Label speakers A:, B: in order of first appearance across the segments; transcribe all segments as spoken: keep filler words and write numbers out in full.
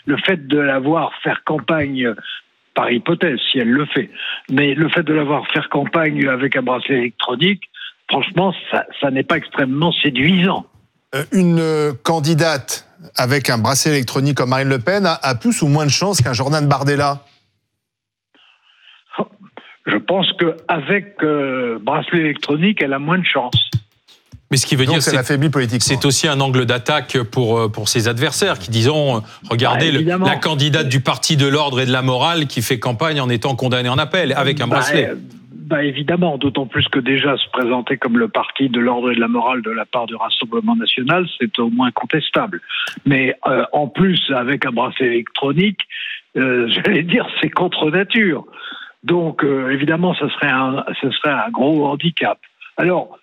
A: le fait de la voir faire campagne, par hypothèse, si elle le fait, mais le fait de la voir faire campagne avec un bracelet électronique, franchement, ça, ça n'est pas extrêmement séduisant.
B: Une candidate avec un bracelet électronique comme Marine Le Pen a, a plus ou moins de chances qu'un Jordan Bardella?
A: Je pense qu'avec euh, bracelet électronique, elle a moins de chance.
C: Mais ce qui veut
B: Donc
C: dire,
B: c'est l'affaiblit politiquement.
C: C'est aussi un angle d'attaque pour, pour ses adversaires qui disent, regardez,
A: bah,
C: le, la candidate du parti de l'ordre et de la morale qui fait campagne en étant condamnée en appel avec un
A: bah,
C: bracelet.
A: Bah évidemment, d'autant plus que déjà se présenter comme le parti de l'ordre et de la morale de la part du Rassemblement national, c'est au moins contestable. Mais euh, en plus, avec un bracelet électronique, euh, j'allais dire, c'est contre nature. Donc euh, évidemment, ce serait un, ce serait un gros handicap. Alors,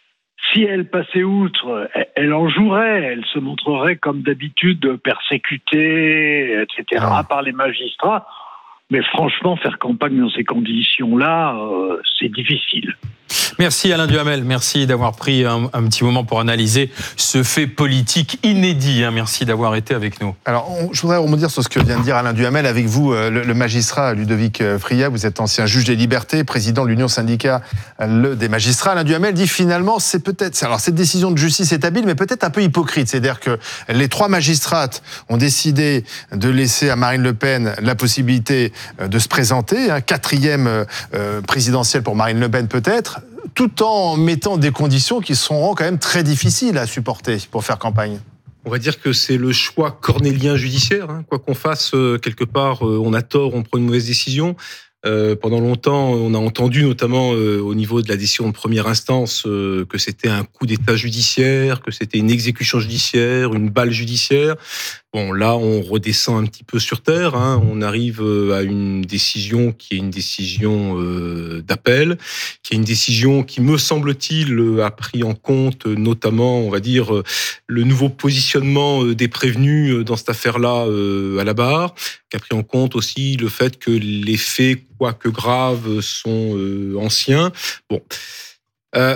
A: si elle passait outre, elle, elle en jouerait, elle se montrerait comme d'habitude persécutée, et cetera, ah. par les magistrats. Mais franchement, faire campagne dans ces conditions-là, euh, c'est difficile.
C: Merci Alain Duhamel, merci d'avoir pris un, un petit moment pour analyser ce fait politique inédit. Hein. Merci d'avoir été avec nous.
B: Alors, on, je voudrais rebondir sur ce que vient de dire Alain Duhamel. Avec vous, le, le magistrat Ludovic Friat, vous êtes ancien juge des libertés, président de l'Union syndicale le, des magistrats. Alain Duhamel dit finalement, c'est peut-être... Alors, cette décision de justice est habile, mais peut-être un peu hypocrite. C'est-à-dire que les trois magistrates ont décidé de laisser à Marine Le Pen la possibilité de se présenter, un quatrième euh, présidentiel pour Marine Le Pen peut-être, tout en mettant des conditions qui seront quand même très difficiles à supporter pour faire campagne.
D: On va dire que c'est le choix cornélien judiciaire. Hein. Quoi qu'on fasse, euh, quelque part, euh, on a tort, on prend une mauvaise décision. Euh, pendant longtemps, on a entendu, notamment euh, au niveau de la décision de première instance, euh, que c'était un coup d'état judiciaire, que c'était une exécution judiciaire, une balle judiciaire. Bon, là, on redescend un petit peu sur terre. Hein. On arrive à une décision qui est une décision euh, d'appel, qui est une décision qui, me semble-t-il, a pris en compte notamment, on va dire, le nouveau positionnement des prévenus dans cette affaire-là euh, à la barre, qui a pris en compte aussi le fait que les faits, quoique graves, sont euh, anciens. Bon, euh,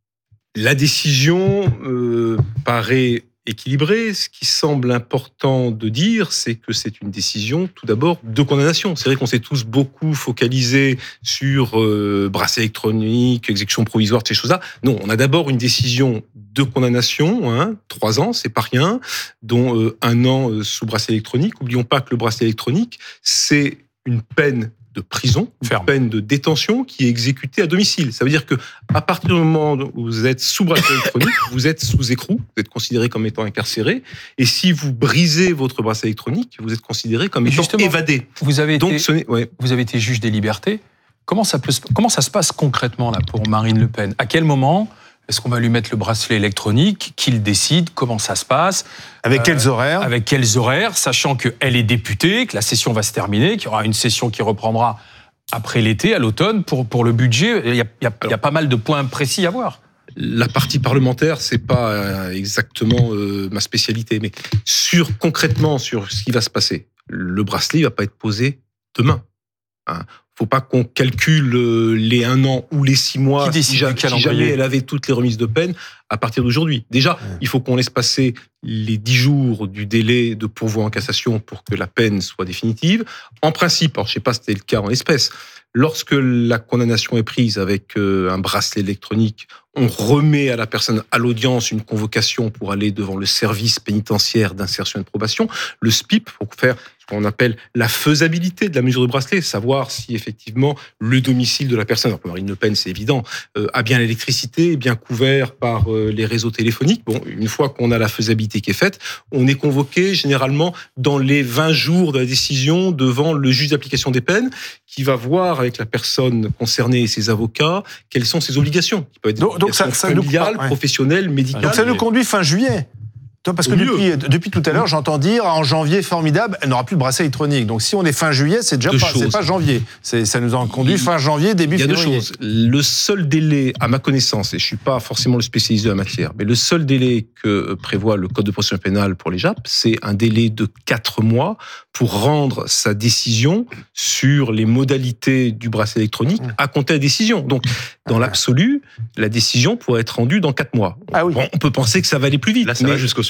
D: la décision euh, paraît équilibré. Ce qui semble important de dire, c'est que c'est une décision, tout d'abord, de condamnation. C'est vrai qu'on s'est tous beaucoup focalisés sur euh, bracelet électronique, exécution provisoire, ces choses-là. Non, on a d'abord une décision de condamnation, hein, trois ans, c'est pas rien, dont euh, un an euh, sous bracelet électronique. N'oublions pas que le bracelet électronique, c'est une peine de prison, une Ferme. peine de détention qui est exécutée à domicile. Ça veut dire que à partir du moment où vous êtes sous bracelet électronique, vous êtes sous écrou, vous êtes considéré comme étant incarcéré, et si vous brisez votre bracelet électronique, vous êtes considéré comme étant évadé.
C: Vous avez,
D: Donc,
C: été,
D: ce n'est, ouais.
C: vous avez été juge des libertés. Comment ça, peut, comment ça se passe concrètement là pour Marine Le Pen? À quel moment est-ce qu'on va lui mettre le bracelet électronique? Qu'il décide? Comment ça se passe?
B: Avec euh, quels horaires?
C: Avec quels horaires, sachant qu'elle est députée, que la session va se terminer, qu'il y aura une session qui reprendra après l'été, à l'automne, pour, pour le budget. Il y, a, il, y a, il y a pas mal de points précis à voir.
D: La partie parlementaire, c'est pas exactement euh, ma spécialité, mais sur concrètement sur ce qui va se passer, le bracelet va pas être posé demain. Hein. Faut pas qu'on calcule les un an ou les six mois si, jamais, si jamais elle avait toutes les remises de peine à partir d'aujourd'hui. Déjà, ouais. il faut qu'on laisse passer les dix jours du délai de pourvoi en cassation pour que la peine soit définitive. En principe, alors je sais pas si c'était le cas en l'espèce, lorsque la condamnation est prise avec un bracelet électronique, on remet à la personne à l'audience une convocation pour aller devant le service pénitentiaire d'insertion et de probation, le S P I P, pour faire ce qu'on appelle la faisabilité de la mesure de bracelet, savoir si effectivement le domicile de la personne, alors pour Marine Le Pen c'est évident, euh, a bien l'électricité, est bien couvert par euh, les réseaux téléphoniques. Bon, une fois qu'on a la faisabilité qui est faite, on est convoqué généralement dans les vingt jours de la décision devant le juge d'application des peines qui va voir avec la personne concernée et ses avocats quelles sont ses obligations. Qui peuvent être
B: donc, donc ça, ça
D: familiales,
B: nous... ouais.
D: professionnelles, médicales.
B: Donc ça nous conduit fin juillet. Parce que depuis, depuis tout à l'heure, j'entends dire en janvier, formidable, elle n'aura plus de bracelet électronique. Donc si on est fin juillet, c'est déjà pas, c'est pas janvier. C'est, ça nous en conduit fin janvier, début février. Il y a
D: deux choses. Le seul délai, à ma connaissance, et je suis pas forcément le spécialiste de la matière, mais le seul délai que prévoit le Code de procédure pénale pour les J A P, c'est un délai de quatre mois pour rendre sa décision sur les modalités du bracelet électronique à compter la décision. Donc, dans l'absolu, la décision pourrait être rendue dans quatre mois.
B: Ah oui.
D: Bon, on peut penser que ça va aller plus vite.
E: Là, ça
D: mais
E: va jusqu'au second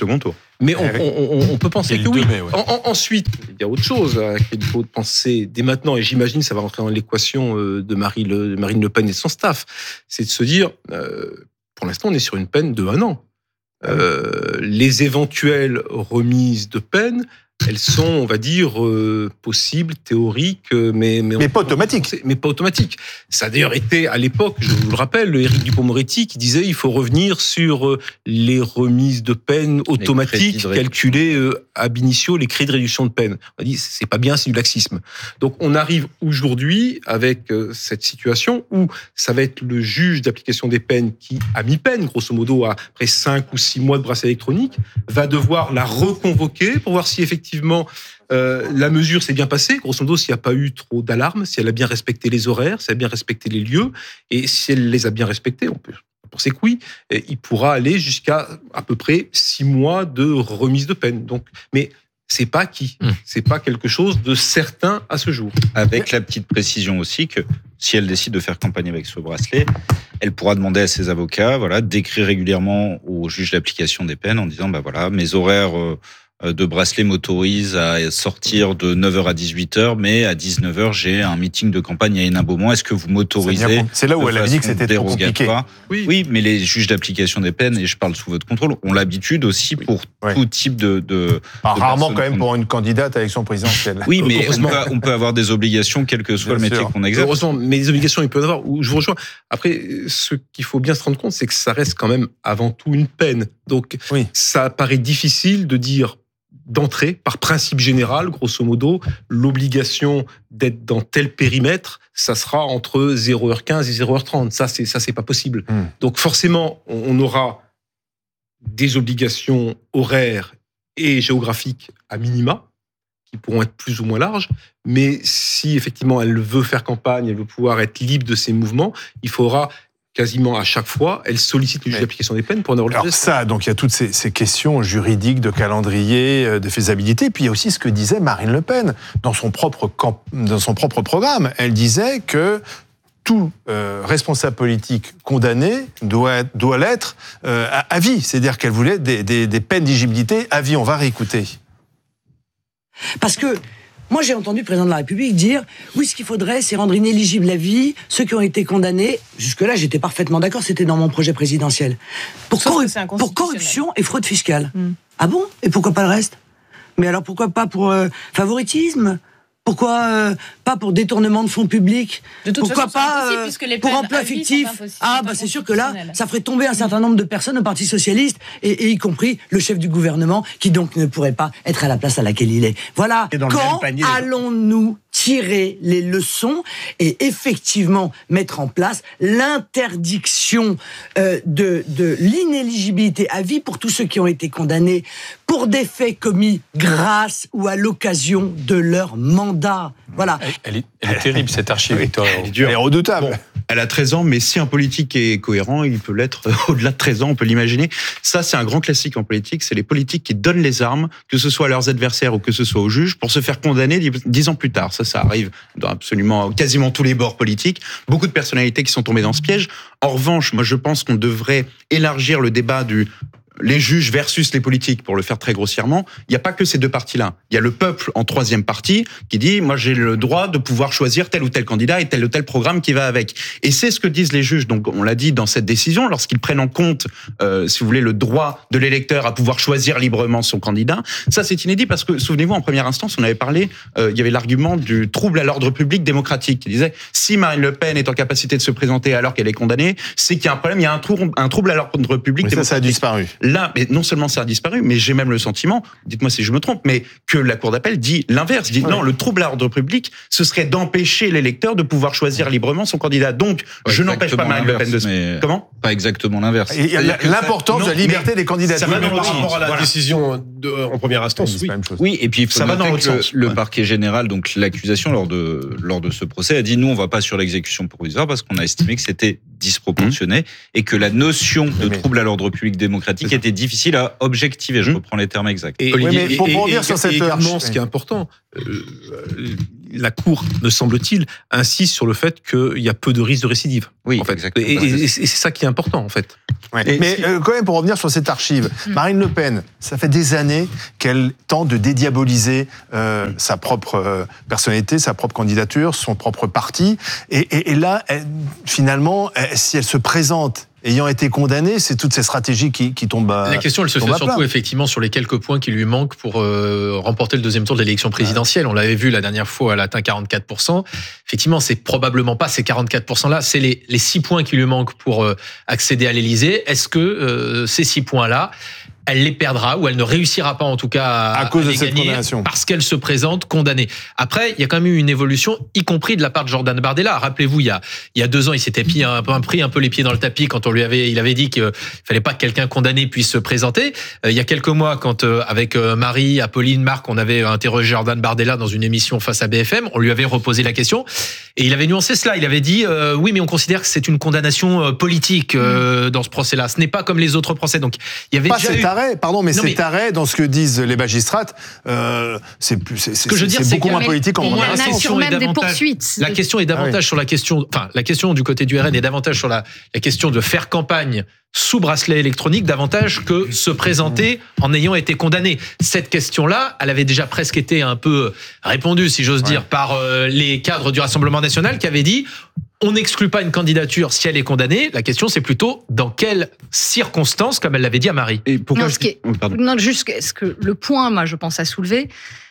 E: second tour.
D: Mais on, on, on, on peut penser
C: Et
D: que oui.
C: mai, ouais.
D: En, en, ensuite, il y a autre chose à laquelle il faut penser dès maintenant, et j'imagine que ça va rentrer dans l'équation de Marie Le, Marine Le Pen et de son staff, c'est de se dire, euh, pour l'instant, on est sur une peine de un an. Euh, les éventuelles remises de peine, elles sont, on va dire, euh, possibles, théoriques, mais mais,
B: Mais
D: on,
B: pas automatiques.
D: mais pas automatiques. Ça a d'ailleurs été à l'époque, je vous le rappelle, le Éric Dupond-Moretti qui disait il faut revenir sur les remises de peine automatiques, calculer euh, ab initio les crédits de réduction de peine. On a dit c'est pas bien, c'est du laxisme. Donc on arrive aujourd'hui avec euh, cette situation où ça va être le juge d'application des peines qui, à mi-peine, grosso modo, après cinq ou six mois de bracelet électronique, va devoir la reconvoquer pour voir si effectivement Effectivement, euh, la mesure s'est bien passée, grosso modo, s'il n'y a pas eu trop d'alarmes, si elle a bien respecté les horaires, si elle a bien respecté les lieux, et si elle les a bien respectés, on peut penser que oui, il pourra aller jusqu'à à peu près six mois de remise de peine. Donc, mais c'est pas acquis, mmh. c'est pas quelque chose de certain à ce jour.
E: Avec la petite précision aussi que si elle décide de faire campagne avec ce bracelet, elle pourra demander à ses avocats, voilà, d'écrire régulièrement au juge d'application des peines en disant, bah voilà, mes horaires euh, de bracelet m'autorise à sortir de neuf heures à dix-huit heures, mais à dix-neuf heures, j'ai un meeting de campagne à Hénin-Beaumont. Est-ce que vous m'autorisez?
B: C'est là où elle avait dit que c'était trop compliqué.
E: Oui. oui, mais les juges d'application des peines, et je parle sous votre contrôle, ont l'habitude aussi oui. pour oui. tout type de... de,
B: ah,
E: de
B: rarement quand même pour une candidate à l'élection présidentielle.
E: Oui, mais on peut, on peut avoir des obligations, quel que soit bien le métier sûr. qu'on exerce.
D: Heureusement, mais les obligations, il peut y en avoir. Je vous rejoins. Après, ce qu'il faut bien se rendre compte, c'est que ça reste quand même avant tout une peine. Donc, oui. ça paraît difficile de dire d'entrée, par principe général, grosso modo, l'obligation d'être dans tel périmètre, ça sera entre zéro heure quinze et zéro heure trente. Ça, c'est, ça, c'est pas possible. Mmh. Donc, forcément, on aura des obligations horaires et géographiques à minima, qui pourront être plus ou moins larges, mais si, effectivement, elle veut faire campagne, elle veut pouvoir être libre de ses mouvements, il faudra quasiment à chaque fois, elle sollicite le juge d'application des peines pour en avoir le
B: Alors ça, donc il y a toutes ces, ces questions juridiques, de calendrier, de faisabilité, puis il y a aussi ce que disait Marine Le Pen dans son propre, camp, dans son propre programme. Elle disait que tout euh, responsable politique condamné doit, doit l'être euh, à, à vie, c'est-à-dire qu'elle voulait des, des, des peines d'éligibilité à vie. On va réécouter.
F: Parce que moi, j'ai entendu le président de la République dire « Oui, ce qu'il faudrait, c'est rendre inéligible à vie ceux qui ont été condamnés. » Jusque-là, j'étais parfaitement d'accord, c'était dans mon projet présidentiel. Pour, corru- pour corruption et fraude fiscale. Mm. Ah bon? Et pourquoi pas le reste? Mais alors, pourquoi pas pour euh, favoritisme? Pourquoi euh, pas pour détournement de fonds publics?
G: De toute
F: Pourquoi
G: façon,
F: pas euh, pour emploi fictif? Ah bah c'est sûr que là, ça ferait tomber un certain nombre de personnes au Parti socialiste, et, et y compris le chef du gouvernement, qui donc ne pourrait pas être à la place à laquelle il est. Voilà. Quand allons-nous tirer les leçons et effectivement mettre en place l'interdiction euh, de, de l'inéligibilité à vie pour tous ceux qui ont été condamnés pour des faits commis grâce ou à l'occasion de leur mandat. Voilà.
C: Elle, elle, est, elle est terrible, cette archive, Victor.
B: Elle est dure. Elle est redoutable.
E: Bon, elle a treize ans, mais si un politique est cohérent, il peut l'être au-delà de treize ans, on peut l'imaginer. Ça, c'est un grand classique en politique, c'est les politiques qui donnent les armes, que ce soit à leurs adversaires ou que ce soit aux juges, pour se faire condamner dix ans plus tard. Ça, ça arrive dans absolument quasiment tous les bords politiques. Beaucoup de personnalités qui sont tombées dans ce piège. En revanche, moi, je pense qu'on devrait élargir le débat du les juges versus les politiques, pour le faire très grossièrement. Il n'y a pas que ces deux parties-là. Il y a le peuple en troisième partie qui dit « moi j'ai le droit de pouvoir choisir tel ou tel candidat et tel ou tel programme qui va avec ». Et c'est ce que disent les juges. Donc on l'a dit dans cette décision, lorsqu'ils prennent en compte, euh, si vous voulez, le droit de l'électeur à pouvoir choisir librement son candidat. Ça c'est inédit parce que, souvenez-vous, en première instance, on avait parlé, euh, il y avait l'argument du trouble à l'ordre public démocratique qui disait « si Marine Le Pen est en capacité de se présenter alors qu'elle est condamnée, c'est qu'il y a un problème, il y a un trouble, un trouble à l'ordre public
B: mais
E: démocratique ».
B: Ça, ça a disparu.
E: Là, mais non seulement ça a disparu, mais j'ai même le sentiment, dites-moi si je me trompe, mais que la Cour d'appel dit l'inverse, dit ouais. non, le trouble à l'ordre public, ce serait d'empêcher l'électeur de pouvoir choisir librement son candidat. Donc, pas je n'empêche pas Marine Le Pen de se... Comment ?
H: Pas exactement l'inverse.
B: Il y a l'importance de la liberté des candidats.
D: Ça va dans le rapport à la voilà. décision de, en première instance, oui.
E: Oui, et puis il faut
H: ça va dans l'autre sens.
E: Le ouais. parquet général, donc l'accusation lors de, lors de ce procès, a dit nous, on va pas sur l'exécution provisoire parce qu'on a estimé que c'était disproportionné mmh. et que la notion de mais trouble à l'ordre public démocratique était difficile à objectiver. Je mmh. reprends les termes exacts.
D: Et,
B: oui, mais pour revenir sur cette
D: également, ce qui est important, euh, la Cour, me semble-t-il, insiste sur le fait qu'il y a peu de risque de récidive.
E: Oui,
D: en fait.
E: exactement.
D: Et, et, et c'est ça qui est important, en fait.
B: Ouais. Mais euh, quand même, pour revenir sur cette archive, mmh. Marine Le Pen, ça fait des années qu'elle tente de dédiaboliser euh, mmh. sa propre euh, personnalité, sa propre candidature, son propre parti. Et, et, et là, elle, finalement, elle, si elle se présente ayant été condamnée, c'est toutes ces stratégies qui, qui tombent à
G: La question, elle se fait surtout effectivement sur les quelques points qui lui manquent pour euh, remporter le deuxième tour de l'élection présidentielle. Ouais. On l'avait vu la dernière fois, elle a atteint quarante-quatre pour cent. Effectivement, c'est probablement pas ces quarante-quatre pour cent-là, c'est les, les six points qui lui manquent pour euh, accéder à l'Élysée. Est-ce que euh, ces six points-là, elle les perdra ou elle ne réussira pas en tout cas à,
B: à cause
G: à les
B: de cette
G: gagner
B: condamnation,
G: parce qu'elle se présente condamnée. Après, il y a quand même eu une évolution, y compris de la part de Jordan Bardella. Rappelez-vous, il y a, il y a deux ans, il s'était pris un, un, pris un peu les pieds dans le tapis quand on lui avait, il avait dit qu'il fallait pas que quelqu'un condamné puisse se présenter. Euh, il y a quelques mois, quand euh, avec euh, Marie, Apolline, Marc, on avait interrogé Jordan Bardella dans une émission face à B F M, on lui avait reposé la question et il avait nuancé cela. Il avait dit euh, oui, mais on considère que c'est une condamnation euh, politique euh, dans ce procès-là. Ce n'est pas comme les autres procès. Donc il y avait
B: pas
G: déjà
B: cet
G: eu...
B: arrêt, pardon, mais
G: non,
B: cet arrêt dans ce que disent les magistrates, euh, c'est plus, c'est, c'est,
G: c'est,
B: c'est beaucoup moins politique en
G: moins.
H: La nature même des poursuites.
G: La question est davantage ah oui. sur la question, enfin la question du côté du R N est davantage sur la, la question de faire campagne sous bracelet électronique davantage que se présenter en ayant été condamné. Cette question-là, elle avait déjà presque été un peu répondue, si j'ose dire, ouais. par euh, les cadres du Rassemblement national qui avaient dit on n'exclut pas une candidature si elle est condamnée. La question, c'est plutôt dans quelles circonstances, comme elle l'avait dit à Marie.
H: Et pourquoi non, ce qui est, non, juste ce que le point, moi, je pense à soulever,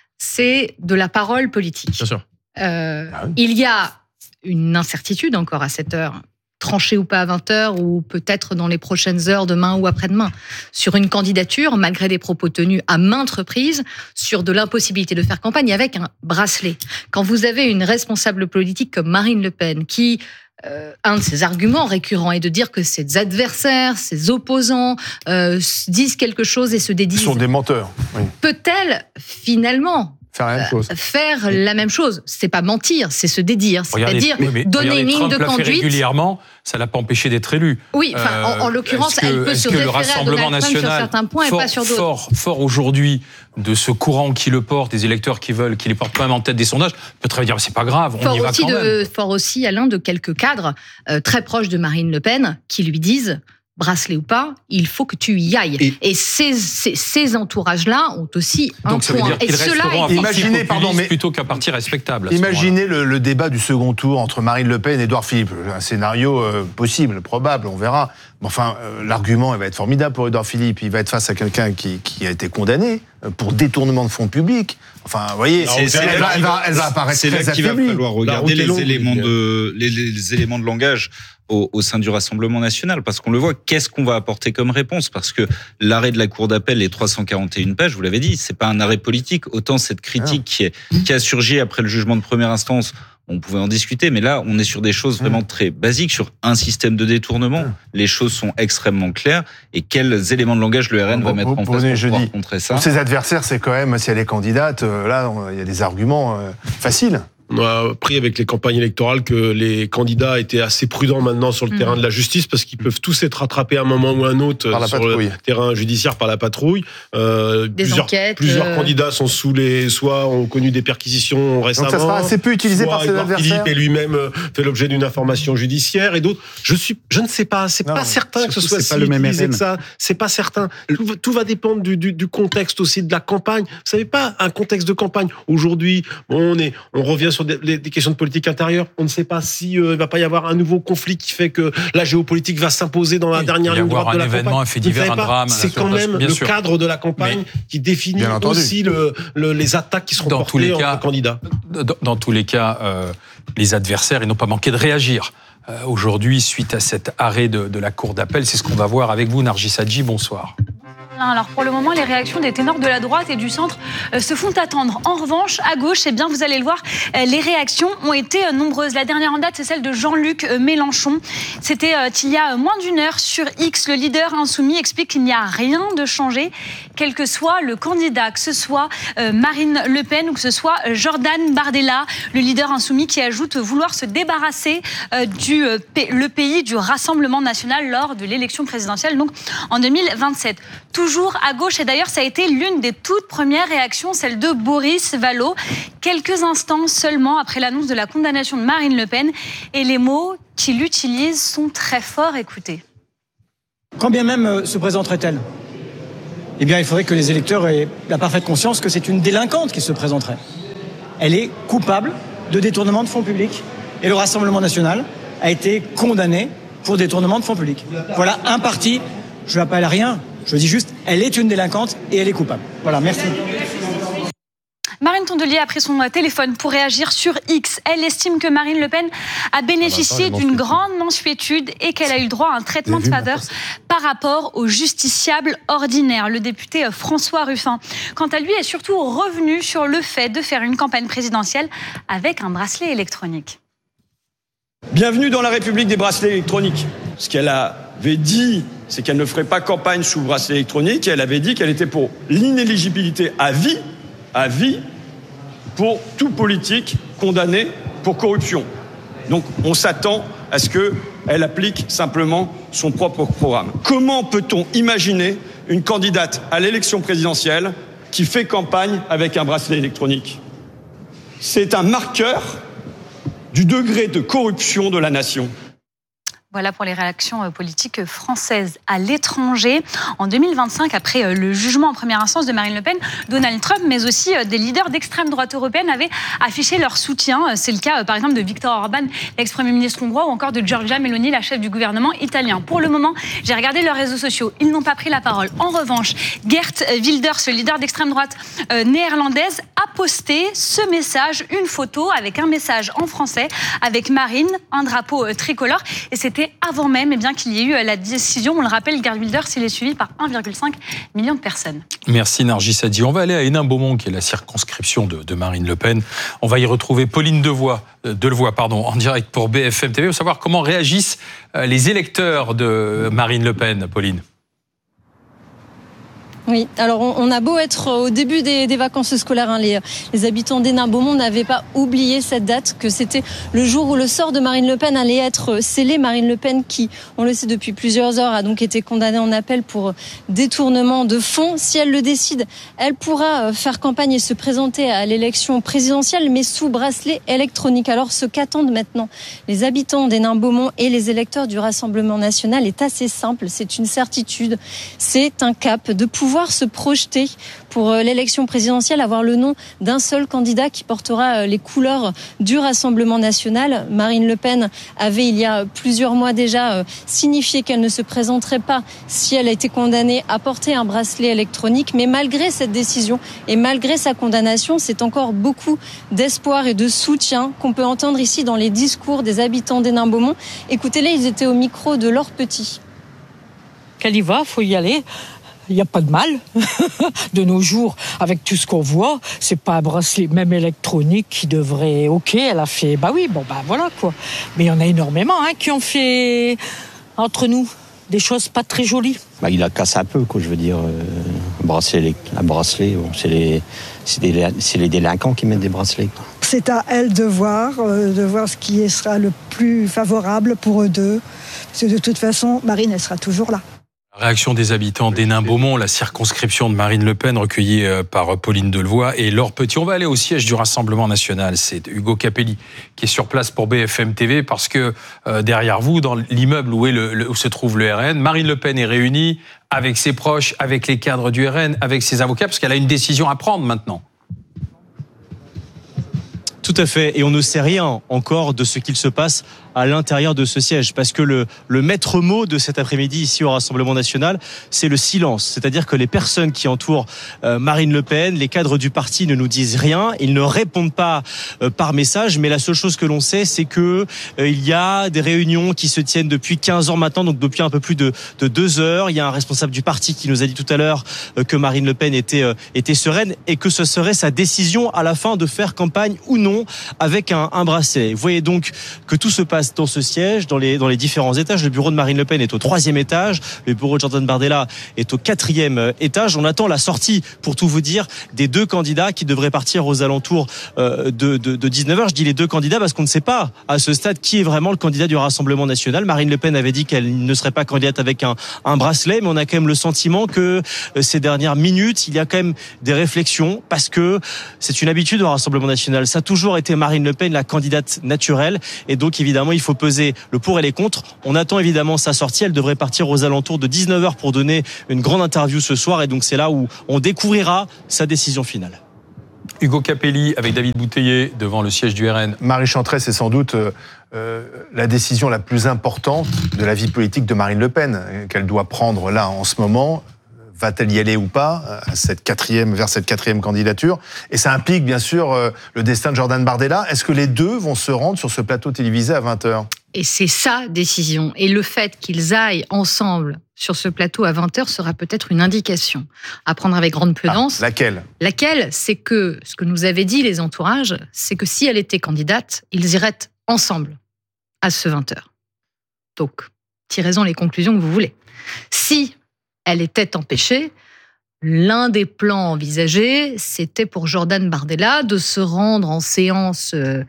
H: c'est de la parole politique.
G: Bien sûr.
H: Euh, ah oui. Il y a une incertitude encore à cette heure, tranchée ou pas à vingt heures, ou peut-être dans les prochaines heures, demain ou après-demain, sur une candidature, malgré des propos tenus à maintes reprises, sur de l'impossibilité de faire campagne avec un bracelet. Quand vous avez une responsable politique comme Marine Le Pen, qui, euh, un de ses arguments récurrents est de dire que ses adversaires, ses opposants, euh, disent quelque chose et se dédisent.
B: Ils sont des menteurs. Oui.
H: Peut-elle, finalement,
B: Faire la même chose.
H: Faire oui. la même chose, c'est pas mentir, c'est se dédire, c'est-à-dire oui, donner une ligne de
C: Trump
H: conduite.
C: L'a fait régulièrement, ça l'a pas empêché d'être élu.
H: Oui, enfin, euh, en, en l'occurrence,
C: que,
H: elle peut se référer à Donald Trump sur certains points
C: fort,
H: et pas sur d'autres.
C: Fort, fort aujourd'hui de ce courant qui le porte, des électeurs qui veulent, qui les portent quand même en tête des sondages, peut très bien dire c'est pas grave, on
H: fort
C: y va
H: aussi
C: quand
H: de,
C: même.
H: Fort aussi, Alain, de quelques cadres euh, très proches de Marine Le Pen qui lui disent. Bracelet ou pas, il faut que tu y ailles. Et, et ces, ces, ces entourages-là ont aussi un
C: donc ça
H: point.
C: Veut dire qu'ils
H: et cela
C: est imaginez, pardon, mais
B: plutôt
C: qu'un parti respectable.
B: Imaginez le, le débat du second tour entre Marine Le Pen et Édouard Philippe. Un scénario euh, possible, probable, on verra. Enfin, euh, l'argument il va être formidable pour Édouard Philippe. Il va être face à quelqu'un qui, qui a été condamné pour détournement de fonds publics. Enfin, vous voyez,
E: c'est, c'est
B: elle, va, elle, va, elle va apparaître
E: c'est
B: très
E: là qu'il va falloir regarder les
B: longue,
E: éléments de les, les éléments de langage au, au sein du Rassemblement national, parce qu'on le voit. Qu'est-ce qu'on va apporter comme réponse ? Parce que l'arrêt de la Cour d'appel, les trois cent quarante et une pages, vous l'avez dit, c'est pas un arrêt politique. Autant cette critique qui, est, qui a surgi après le jugement de première instance. On pouvait en discuter, mais là, on est sur des choses vraiment très basiques, sur un système de détournement. Les choses sont extrêmement claires. Et quels éléments de langage le R N va mettre en place pour pouvoir contrer ça ?
B: Pour ses adversaires, c'est quand même, si elle est candidate, là, il y a des arguments faciles.
I: On a appris avec les campagnes électorales que les candidats étaient assez prudents maintenant sur le mmh. terrain de la justice parce qu'ils peuvent tous être rattrapés à un moment ou à un autre sur patrouille. Le terrain judiciaire par la patrouille.
H: Euh, des
I: plusieurs,
H: enquêtes.
I: Plusieurs
H: euh...
I: candidats sont sous les, soit ont connu des perquisitions récemment.
B: Donc ça sera assez peu utilisé par ses adversaires.
I: Philippe et lui-même fait l'objet d'une information judiciaire et d'autres. Je suis, je ne sais pas. C'est non, pas certain que ce soit si utilisé que ça. C'est pas certain. Tout, tout va dépendre du, du, du contexte aussi de la campagne. Vous savez pas un contexte de campagne. Aujourd'hui, bon, on est, on revient sur Des, des questions de politique intérieure. On ne sait pas si il euh, va pas y avoir un nouveau conflit qui fait que la géopolitique va s'imposer dans la oui, dernière ligne droite de la campagne.
C: Un fait divers, un drame.
I: C'est quand même le sûr. cadre de la campagne mais, qui définit aussi le, le, les attaques qui seront
C: dans
I: portées
C: tous les cas,
I: entre candidats.
C: Dans, dans tous les cas, euh, les adversaires, ils n'ont pas manqué de réagir. Euh, aujourd'hui, suite à cet arrêt de, de la Cour d'appel, c'est ce qu'on va voir avec vous, Nargis Hadji. Bonsoir.
J: Alors pour le moment, les réactions des ténors de la droite et du centre euh, se font attendre. En revanche, à gauche, eh bien, vous allez le voir, euh, les réactions ont été euh, nombreuses. La dernière en date, c'est celle de Jean-Luc euh, Mélenchon. C'était euh, il y a moins d'une heure sur X. Le leader insoumis explique qu'il n'y a rien de changé, quel que soit le candidat, que ce soit euh, Marine Le Pen ou que ce soit Jordan Bardella, le leader insoumis qui ajoute vouloir se débarrasser euh, du euh, le pays du Rassemblement national lors de l'élection présidentielle, donc en deux mille vingt-sept. Toujours à gauche, et d'ailleurs ça a été l'une des toutes premières réactions, celle de Boris Vallaud, quelques instants seulement après l'annonce de la condamnation de Marine Le Pen, et les mots qu'il utilise sont très forts, écoutez.
K: Quand bien même euh, se présenterait-elle, eh bien il faudrait que les électeurs aient la parfaite conscience que c'est une délinquante qui se présenterait. Elle est coupable de détournement de fonds publics, et le Rassemblement national a été condamné pour détournement de fonds publics. Voilà un parti, je n'appelle à rien, je dis juste, elle est une délinquante et elle est coupable. Voilà, merci.
J: Marine Tondelier a pris son téléphone pour réagir sur X. Elle estime que Marine Le Pen a bénéficié ah bah, d'une grande mansuétude et qu'elle a eu le droit à un traitement de faveur par rapport aux justiciables ordinaires. Le député François Ruffin, quant à lui, est surtout revenu sur le fait de faire une campagne présidentielle avec un bracelet électronique.
L: Bienvenue dans la République des bracelets électroniques. Ce qu'elle avait dit, c'est qu'elle ne ferait pas campagne sous bracelet électronique, et elle avait dit qu'elle était pour l'inéligibilité à vie à vie pour tout politique condamné pour corruption. Donc on s'attend à ce qu'elle applique simplement son propre programme. Comment peut-on imaginer une candidate à l'élection présidentielle qui fait campagne avec un bracelet électronique ? C'est un marqueur du degré de corruption de la nation.
J: Voilà pour les réactions politiques françaises à l'étranger. En deux mille vingt-cinq, après le jugement en première instance de Marine Le Pen, Donald Trump, mais aussi des leaders d'extrême droite européenne avaient affiché leur soutien. C'est le cas, par exemple, de Viktor Orban, l'ex-premier ministre hongrois, ou encore de Giorgia Meloni, la chef du gouvernement italien. Pour le moment, j'ai regardé leurs réseaux sociaux. Ils n'ont pas pris la parole. En revanche, Geert Wilders, le leader d'extrême droite euh, néerlandaise, a posté ce message, une photo avec un message en français, avec Marine, un drapeau euh, tricolore. Et c'était avant même eh bien, qu'il y ait eu la décision. On le rappelle, Geert Wilders, il est suivi par un virgule cinq million de personnes.
C: Merci Nargis Adji. On va aller à Hénin-Beaumont, qui est la circonscription de, de Marine Le Pen. On va y retrouver Pauline Devoix, euh, Delevoye, pardon, en direct pour B F M T V, pour savoir comment réagissent euh, les électeurs de Marine Le Pen. Pauline.
M: Oui, alors on a beau être au début des, des vacances scolaires, hein, les, les habitants d'Hénin-Beaumont n'avaient pas oublié cette date, que c'était le jour où le sort de Marine Le Pen allait être scellé. Marine Le Pen qui, on le sait depuis plusieurs heures, a donc été condamnée en appel pour détournement de fonds. Si elle le décide, elle pourra faire campagne et se présenter à l'élection présidentielle, mais sous bracelet électronique. Alors ce qu'attendent maintenant les habitants d'Hénin-Beaumont et les électeurs du Rassemblement national est assez simple, c'est une certitude, c'est un cap de pouvoir se projeter pour l'élection présidentielle, avoir le nom d'un seul candidat qui portera les couleurs du Rassemblement national. Marine Le Pen avait, il y a plusieurs mois déjà, signifié qu'elle ne se présenterait pas si elle a été condamnée à porter un bracelet électronique. Mais malgré cette décision et malgré sa condamnation, c'est encore beaucoup d'espoir et de soutien qu'on peut entendre ici dans les discours des habitants d'Hénin-Beaumont. Écoutez-les, ils étaient au micro de Laure Petit.
N: Qu'elle y va, faut y aller. Il n'y a pas de mal. De nos jours, avec tout ce qu'on voit, c'est pas un bracelet même électronique qui devrait... Ok, elle a fait... Bah oui, bon, bah voilà, quoi. Mais il y en a énormément hein, qui ont fait, entre nous, des choses pas très jolies.
O: Bah, il la casse un peu, quoi, je veux dire. Euh, un bracelet, un bracelet bon, c'est, les, c'est, des, c'est les délinquants qui mettent des bracelets, quoi.
P: C'est à elle de voir, euh, de voir ce qui sera le plus favorable pour eux deux. Parce que de toute façon, Marine, elle sera toujours là.
C: Réaction des habitants d'Hénin-Beaumont, la circonscription de Marine Le Pen, recueillie par Pauline Delevoye et Laure Petit. On va aller au siège du Rassemblement national. C'est Hugo Capelli qui est sur place pour B F M T V parce que euh, derrière vous, dans l'immeuble où, est le, le, où se trouve le R N, Marine Le Pen est réunie avec ses proches, avec les cadres du R N, avec ses avocats, parce qu'elle a une décision à prendre maintenant.
Q: Tout à fait, et on ne sait rien encore de ce qu'il se passe à l'intérieur de ce siège, parce que le, le maître mot de cet après-midi ici au Rassemblement national, c'est le silence. C'est-à-dire que les personnes qui entourent euh, Marine Le Pen, les cadres du parti ne nous disent rien, ils ne répondent pas euh, par message, mais la seule chose que l'on sait, c'est que euh, il y a des réunions qui se tiennent depuis quinze ans maintenant, donc depuis un peu plus de, de deux heures. Il y a un responsable du parti qui nous a dit tout à l'heure euh, que Marine Le Pen était, euh, était sereine et que ce serait sa décision à la fin de faire campagne ou non avec un, un bracelet. Vous voyez donc que tout se passe passe dans ce siège, dans les, dans les différents étages. Le bureau de Marine Le Pen est au troisième étage. Le bureau de Jordan Bardella est au quatrième étage. On attend la sortie, pour tout vous dire, des deux candidats qui devraient partir aux alentours de, de, de dix-neuf heures. Je dis les deux candidats parce qu'on ne sait pas à ce stade qui est vraiment le candidat du Rassemblement national. Marine Le Pen avait dit qu'elle ne serait pas candidate avec un, un bracelet, mais on a quand même le sentiment que ces dernières minutes, il y a quand même des réflexions parce que c'est une habitude au Rassemblement national. Ça a toujours été Marine Le Pen la candidate naturelle et donc évidemment il faut peser le pour et les contre. On attend évidemment sa sortie. Elle devrait partir aux alentours de dix-neuf heures pour donner une grande interview ce soir et donc c'est là où on découvrira sa décision finale.
C: Hugo Capelli avec David Bouteiller devant le siège du R N.
B: Marie Chantrey, c'est sans doute euh, la décision la plus importante de la vie politique de Marine Le Pen qu'elle doit prendre là en ce moment. Va-t-elle y aller ou pas à cette quatrième, vers cette quatrième candidature? Et ça implique bien sûr euh, le destin de Jordan Bardella. Est-ce que les deux vont se rendre sur ce plateau télévisé à vingt heures?
H: Et c'est sa décision. Et le fait qu'ils aillent ensemble sur ce plateau à vingt heures sera peut-être une indication à prendre avec grande prudence.
B: Ah, laquelle
H: Laquelle, c'est que, ce que nous avaient dit les entourages, c'est que si elle était candidate, ils iraient ensemble à ce vingt heures. Donc, tirez-en les conclusions que vous voulez. Si elle était empêchée, l'un des plans envisagés, c'était pour Jordan Bardella de se rendre en séance, euh,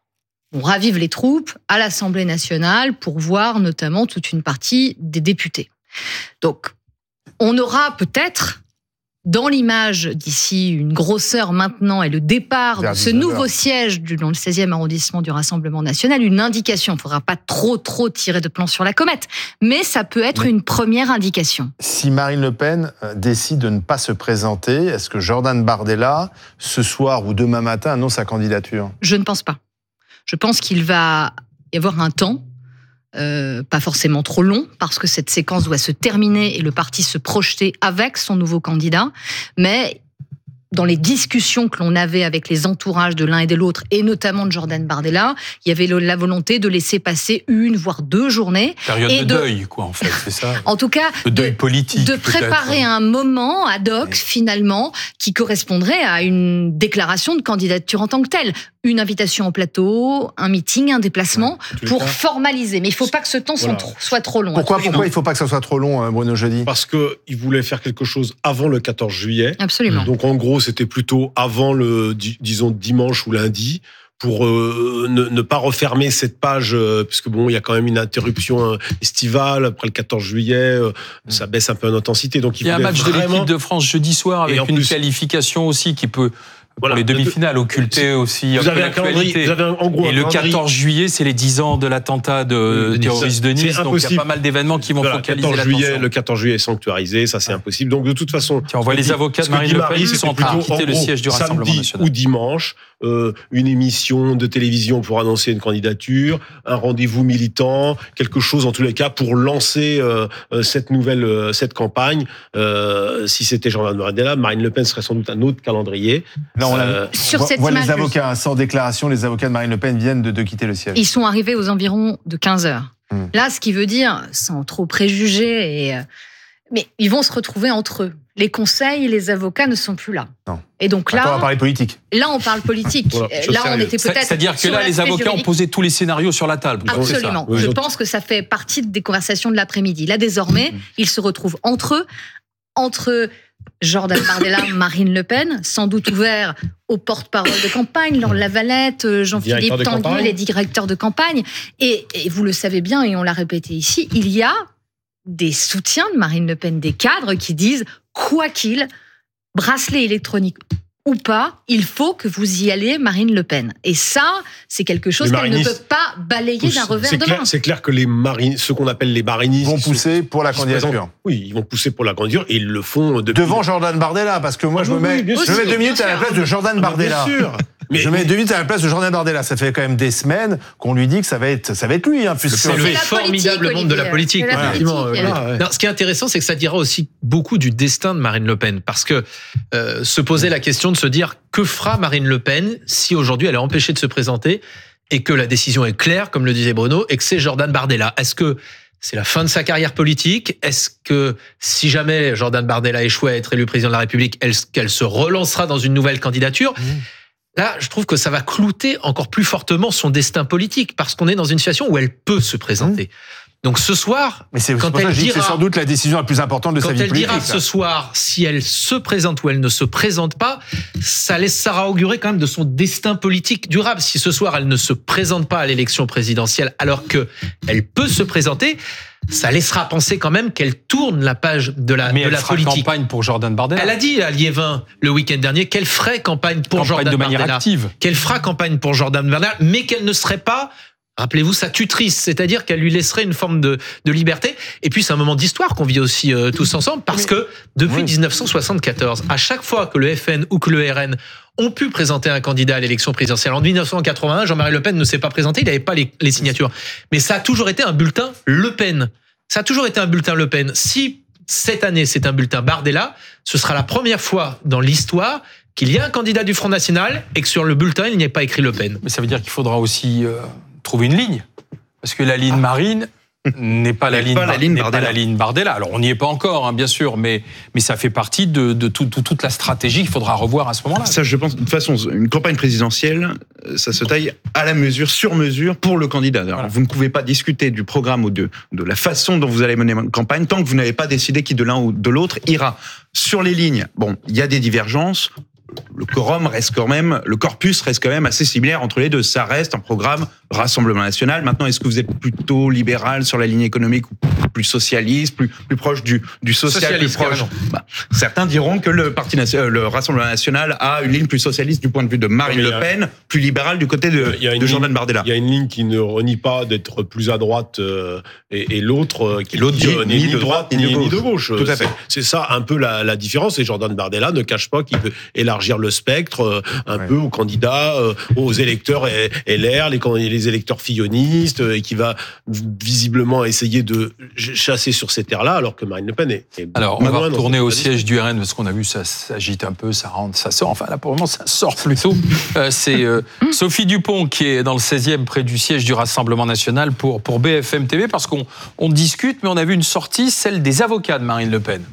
H: on ravive les troupes, à l'Assemblée nationale pour voir notamment toute une partie des députés. Donc, on aura peut-être, dans l'image d'ici une grosseur maintenant et le départ de ce nouveau siège dans le seizième arrondissement du Rassemblement national, une indication. Il ne faudra pas trop, trop tirer de plan sur la comète, mais ça peut être mais une première indication.
B: Si Marine Le Pen décide de ne pas se présenter, est-ce que Jordan Bardella, ce soir ou demain matin, annonce sa candidature?
H: Je ne pense pas. Je pense qu'il va y avoir un temps, Euh, pas forcément trop long, parce que cette séquence doit se terminer et le parti se projeter avec son nouveau candidat. Mais dans les discussions que l'on avait avec les entourages de l'un et de l'autre, et notamment de Jordan Bardella, il y avait la volonté de laisser passer une, voire deux journées.
C: Période
H: et
C: de, de deuil, quoi, en fait, c'est ça.
H: En tout cas,
C: le deuil politique.
H: De préparer un moment ad hoc, oui. finalement, qui correspondrait à une déclaration de candidature en tant que telle. Une invitation au plateau, un meeting, un déplacement, ouais, pour formaliser. Mais il ne faut pas que ce temps voilà. soit trop long.
B: Pourquoi, pourquoi il ne faut pas que ça soit trop long, Bruno Jeudi?
I: Parce qu'il voulait faire quelque chose avant le quatorze juillet.
H: Absolument.
I: Donc en gros, c'était plutôt avant le, disons, dimanche ou lundi, pour euh, ne, ne pas refermer cette page, euh, puisque bon, il y a quand même une interruption estivale après le quatorze juillet, euh, mmh. ça baisse un peu en intensité. Donc il,
C: il y a un match
I: vraiment...
C: de l'équipe de France jeudi soir avec une plus... qualification aussi qui peut... Voilà, pour les demi-finales, occultées aussi.
I: Vous avez un calendrier. Vous avez un, en gros,
C: et le quatorze juillet, c'est les dix ans de l'attentat de, de terroriste de Nice. Donc il y a pas mal d'événements qui vont voilà, focaliser
I: quatorze
C: l'attention.
I: Juillet, le quatorze juillet est sanctuarisé, ça c'est ouais. impossible. Donc de toute façon,
C: on voit les avocats de Marine Le Pen qui sont en train de quitter le siège du Rassemblement national.
I: Ou dimanche, euh, une émission de télévision pour annoncer une candidature, un rendez-vous militant, quelque chose en tous les cas pour lancer euh, cette nouvelle euh, cette campagne. Euh, si c'était Jordan Bardella, Marine Le Pen serait sans doute un autre calendrier.
B: Là, on euh, Sur cette voit les avocats, hein, sans déclaration, les avocats de Marine Le Pen viennent de, de quitter le siège.
H: Ils sont arrivés aux environs de quinze heures. Mmh. Là, ce qui veut dire, sans trop préjuger, et, mais ils vont se retrouver entre eux. Les conseils et les avocats ne sont plus là.
B: Non.
H: Et donc là,
B: Attends, on va parler politique.
H: Là, on parle politique. Voilà, là, on était peut-être.
C: C'est-à-dire que là, les avocats juridique. ont posé tous les scénarios sur la table.
H: Absolument. Oui, Je oui. pense que ça fait partie des conversations de l'après-midi. Là, désormais, mmh. ils se retrouvent entre eux, entre Jordan Bardella, Marine Le Pen, sans doute ouvert aux porte-parole de campagne, Laure Lavalette, Jean-Philippe Tanguy, les directeurs de campagne. Et, et vous le savez bien, et on l'a répété ici, il y a des soutiens de Marine Le Pen, des cadres qui disent, quoi qu'il, bracelet électronique ou pas, il faut que vous y allez, Marine Le Pen. Et ça, c'est quelque chose qu'elle ne peut pas balayer d'un revers de main.
I: C'est clair que les marines, ceux qu'on appelle les marinistes...
B: vont pousser sont, pour la candidature.
I: Oui, ils vont pousser pour la candidature et ils le font... Depuis...
B: Devant Jordan Bardella, parce que moi, ah, je, me mets, oui, je mets deux minutes à la place de Jordan Bardella. Bien sûr. Mais, je mets deux minutes à la place de Jordan Bardella. Ça fait quand même des semaines qu'on lui dit que ça va être, ça va être lui. Hein,
G: c'est le formidable monde de la politique.
H: La politique
G: voilà. Ouais. Non, ce qui est intéressant, c'est que ça dira aussi beaucoup du destin de Marine Le Pen. Parce que euh, se poser la question de se dire que fera Marine Le Pen si aujourd'hui elle est empêchée de se présenter et que la décision est claire, comme le disait Bruno, et que c'est Jordan Bardella. Est-ce que c'est la fin de sa carrière politique? Est-ce que si jamais Jordan Bardella échoue à être élu président de la République, est-ce qu'elle se relancera dans une nouvelle candidature? mmh. Là, je trouve que ça va clouter encore plus fortement son destin politique, parce qu'on est dans une situation où elle peut se présenter. Mmh. Donc ce soir,
B: mais c'est,
G: quand
B: c'est
G: elle dira,
B: c'est sans doute la décision la plus importante de sa vie politique.
G: Quand elle dira ce soir si elle se présente ou elle ne se présente pas, ça laissera augurer quand même de son destin politique durable. Si ce soir elle ne se présente pas à l'élection présidentielle alors que elle peut se présenter, ça laissera penser quand même qu'elle tourne la page de la,
C: mais
G: de la politique.
C: Mais elle fera campagne pour Jordan Bardella.
G: Elle a dit à Liévin le week-end dernier qu'elle ferait campagne pour
C: campagne
G: Jordan
C: de manière
G: Bardella.
C: Active.
G: Qu'elle fera campagne pour Jordan Bardella, mais qu'elle ne serait pas, rappelez-vous, sa tutrice, c'est-à-dire qu'elle lui laisserait une forme de, de liberté. Et puis c'est un moment d'histoire qu'on vit aussi euh, tous ensemble, parce que depuis oui. dix-neuf cent soixante-quatorze, à chaque fois que le F N ou que le R N ont pu présenter un candidat à l'élection présidentielle, en dix-neuf cent quatre-vingt-un, Jean-Marie Le Pen ne s'est pas présenté, il n'avait pas les, les signatures. Mais ça a toujours été un bulletin Le Pen. Ça a toujours été un bulletin Le Pen. Si cette année c'est un bulletin Bardella, ce sera la première fois dans l'histoire qu'il y a un candidat du Front National et que sur le bulletin il n'y ait pas écrit Le Pen.
C: Mais ça veut dire qu'il faudra aussi euh, trouver une ligne, parce que la ligne Marine n'est pas, la ligne,
E: pas, la, ligne
C: n'est pas la ligne Bardella. Alors on n'y est pas encore, hein, bien sûr, mais, mais ça fait partie de, de, tout, de toute la stratégie qu'il faudra revoir à ce moment-là.
E: Ça, je pense, de toute façon, une campagne présidentielle, ça se taille à la mesure, sur mesure, pour le candidat. Alors, voilà. Vous ne pouvez pas discuter du programme ou de, de la façon dont vous allez mener une campagne tant que vous n'avez pas décidé qui de l'un ou de l'autre ira. Sur les lignes, bon, il y a des divergences. Le quorum reste quand même, le corpus reste quand même assez similaire entre les deux. Ça reste un programme Rassemblement National. Maintenant, est-ce que vous êtes plutôt libéral sur la ligne économique ou plus socialiste, plus, plus proche du, du social,
G: socialiste,
E: plus proche bah, certains diront que le parti le Rassemblement National a une ligne plus socialiste du point de vue de Marine Le Pen, plus libérale du côté de, de Jordan Bardella.
I: Il y a une ligne qui ne renie pas d'être plus à droite euh, et, et l'autre euh, qui
E: l'autre
I: dit,
E: dit,
I: euh,
E: ni, ni de droite ni, ni, ni de gauche.
I: Tout à fait. C'est, c'est ça un peu la, la différence. Et Jordan Bardella ne cache pas qu'il veut élargir le spectre euh, un ouais. peu aux candidats, euh, aux électeurs L R, les, les électeurs fillonistes, euh, et qui va visiblement essayer de chasser sur ces terres-là, alors que Marine Le Pen est... est
C: alors, on va retourner au siège du R N, parce qu'on a vu, ça s'agite un peu, ça rentre, ça sort. Enfin, là, pour le moment, ça sort plutôt. Euh, c'est euh, Sophie Dupont qui est dans le seizième, près du siège du Rassemblement National pour, pour B F M T V, parce qu'on on discute, mais on a vu une sortie, celle des avocats de Marine Le Pen.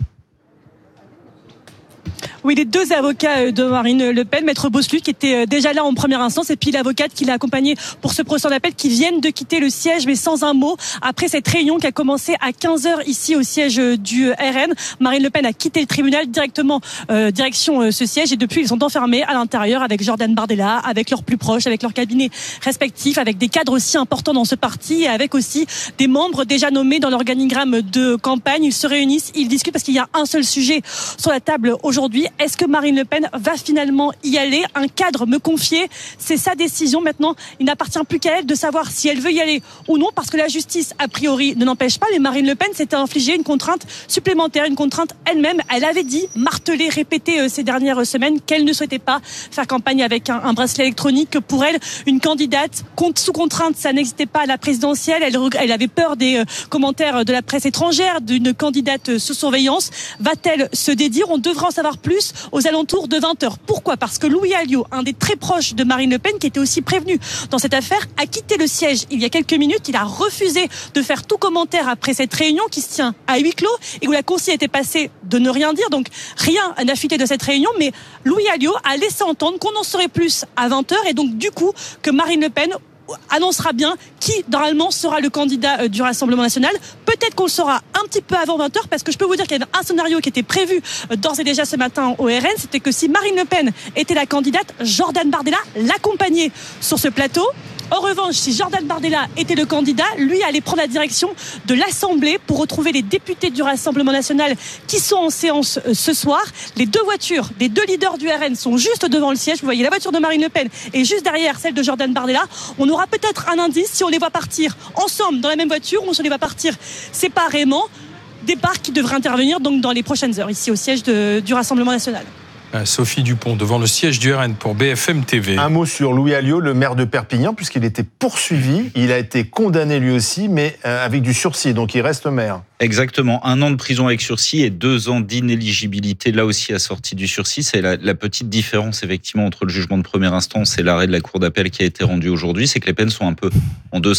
R: Oui, les deux avocats de Marine Le Pen, Maître Bosselut qui était déjà là en première instance et puis l'avocate qui l'a accompagnée pour ce procès d'appel, qui viennent de quitter le siège mais sans un mot après cette réunion qui a commencé à quinze heures ici au siège du R N. Marine Le Pen a quitté le tribunal directement euh, direction euh, ce siège et depuis ils sont enfermés à l'intérieur avec Jordan Bardella, avec leurs plus proches, avec leurs cabinets respectifs, avec des cadres aussi importants dans ce parti et avec aussi des membres déjà nommés dans l'organigramme de campagne. Ils se réunissent, ils discutent parce qu'il y a un seul sujet sur la table aujourd'hui. Est-ce que Marine Le Pen va finalement y aller? Un cadre me confiait, c'est sa décision maintenant. Il n'appartient plus qu'à elle de savoir si elle veut y aller ou non, parce que la justice, a priori, ne n'empêche pas. Mais Marine Le Pen s'était infligée une contrainte supplémentaire, une contrainte elle-même. Elle avait dit, martelé, répété euh, ces dernières semaines qu'elle ne souhaitait pas faire campagne avec un, un bracelet électronique. Que pour elle, une candidate sous contrainte, ça n'existait pas à la présidentielle. Elle, elle avait peur des euh, commentaires de la presse étrangère, d'une candidate sous surveillance. Va-t-elle se dédire? On devra en savoir plus aux alentours de vingt heures. Pourquoi? Parce que Louis Alliot, un des très proches de Marine Le Pen, qui était aussi prévenu dans cette affaire, a quitté le siège il y a quelques minutes. Il a refusé de faire tout commentaire après cette réunion qui se tient à huis clos et où la consigne était passée de ne rien dire. Donc rien n'a fuité de cette réunion, mais Louis Alliot a laissé entendre qu'on en saurait plus à vingt heures et donc du coup que Marine Le Pen annoncera bien qui, normalement, sera le candidat du Rassemblement National. Peut-être qu'on le saura un petit peu avant vingt heures, parce que je peux vous dire qu'il y avait un scénario qui était prévu d'ores et déjà ce matin au R N, c'était que si Marine Le Pen était la candidate, Jordan Bardella l'accompagnait sur ce plateau. En revanche, si Jordan Bardella était le candidat, lui allait prendre la direction de l'Assemblée pour retrouver les députés du Rassemblement National qui sont en séance ce soir. Les deux voitures des deux leaders du R N sont juste devant le siège. Vous voyez la voiture de Marine Le Pen et juste derrière celle de Jordan Bardella. On aura peut-être un indice si on les voit partir ensemble dans la même voiture ou si on les voit partir séparément. Départ qui devrait intervenir donc dans les prochaines heures ici au siège de, du Rassemblement National.
C: Sophie Dupont, devant le siège du R N pour B F M T V.
B: Un mot sur Louis Alliot, le maire de Perpignan, puisqu'il était poursuivi. Il a été condamné lui aussi, mais avec du sursis, donc il reste maire.
S: Exactement, un an de prison avec sursis et deux ans d'inéligibilité, là aussi assorti du sursis. C'est la, la petite différence, effectivement, entre le jugement de première instance et l'arrêt de la Cour d'appel qui a été rendu aujourd'hui, c'est que les peines sont un peu en deçà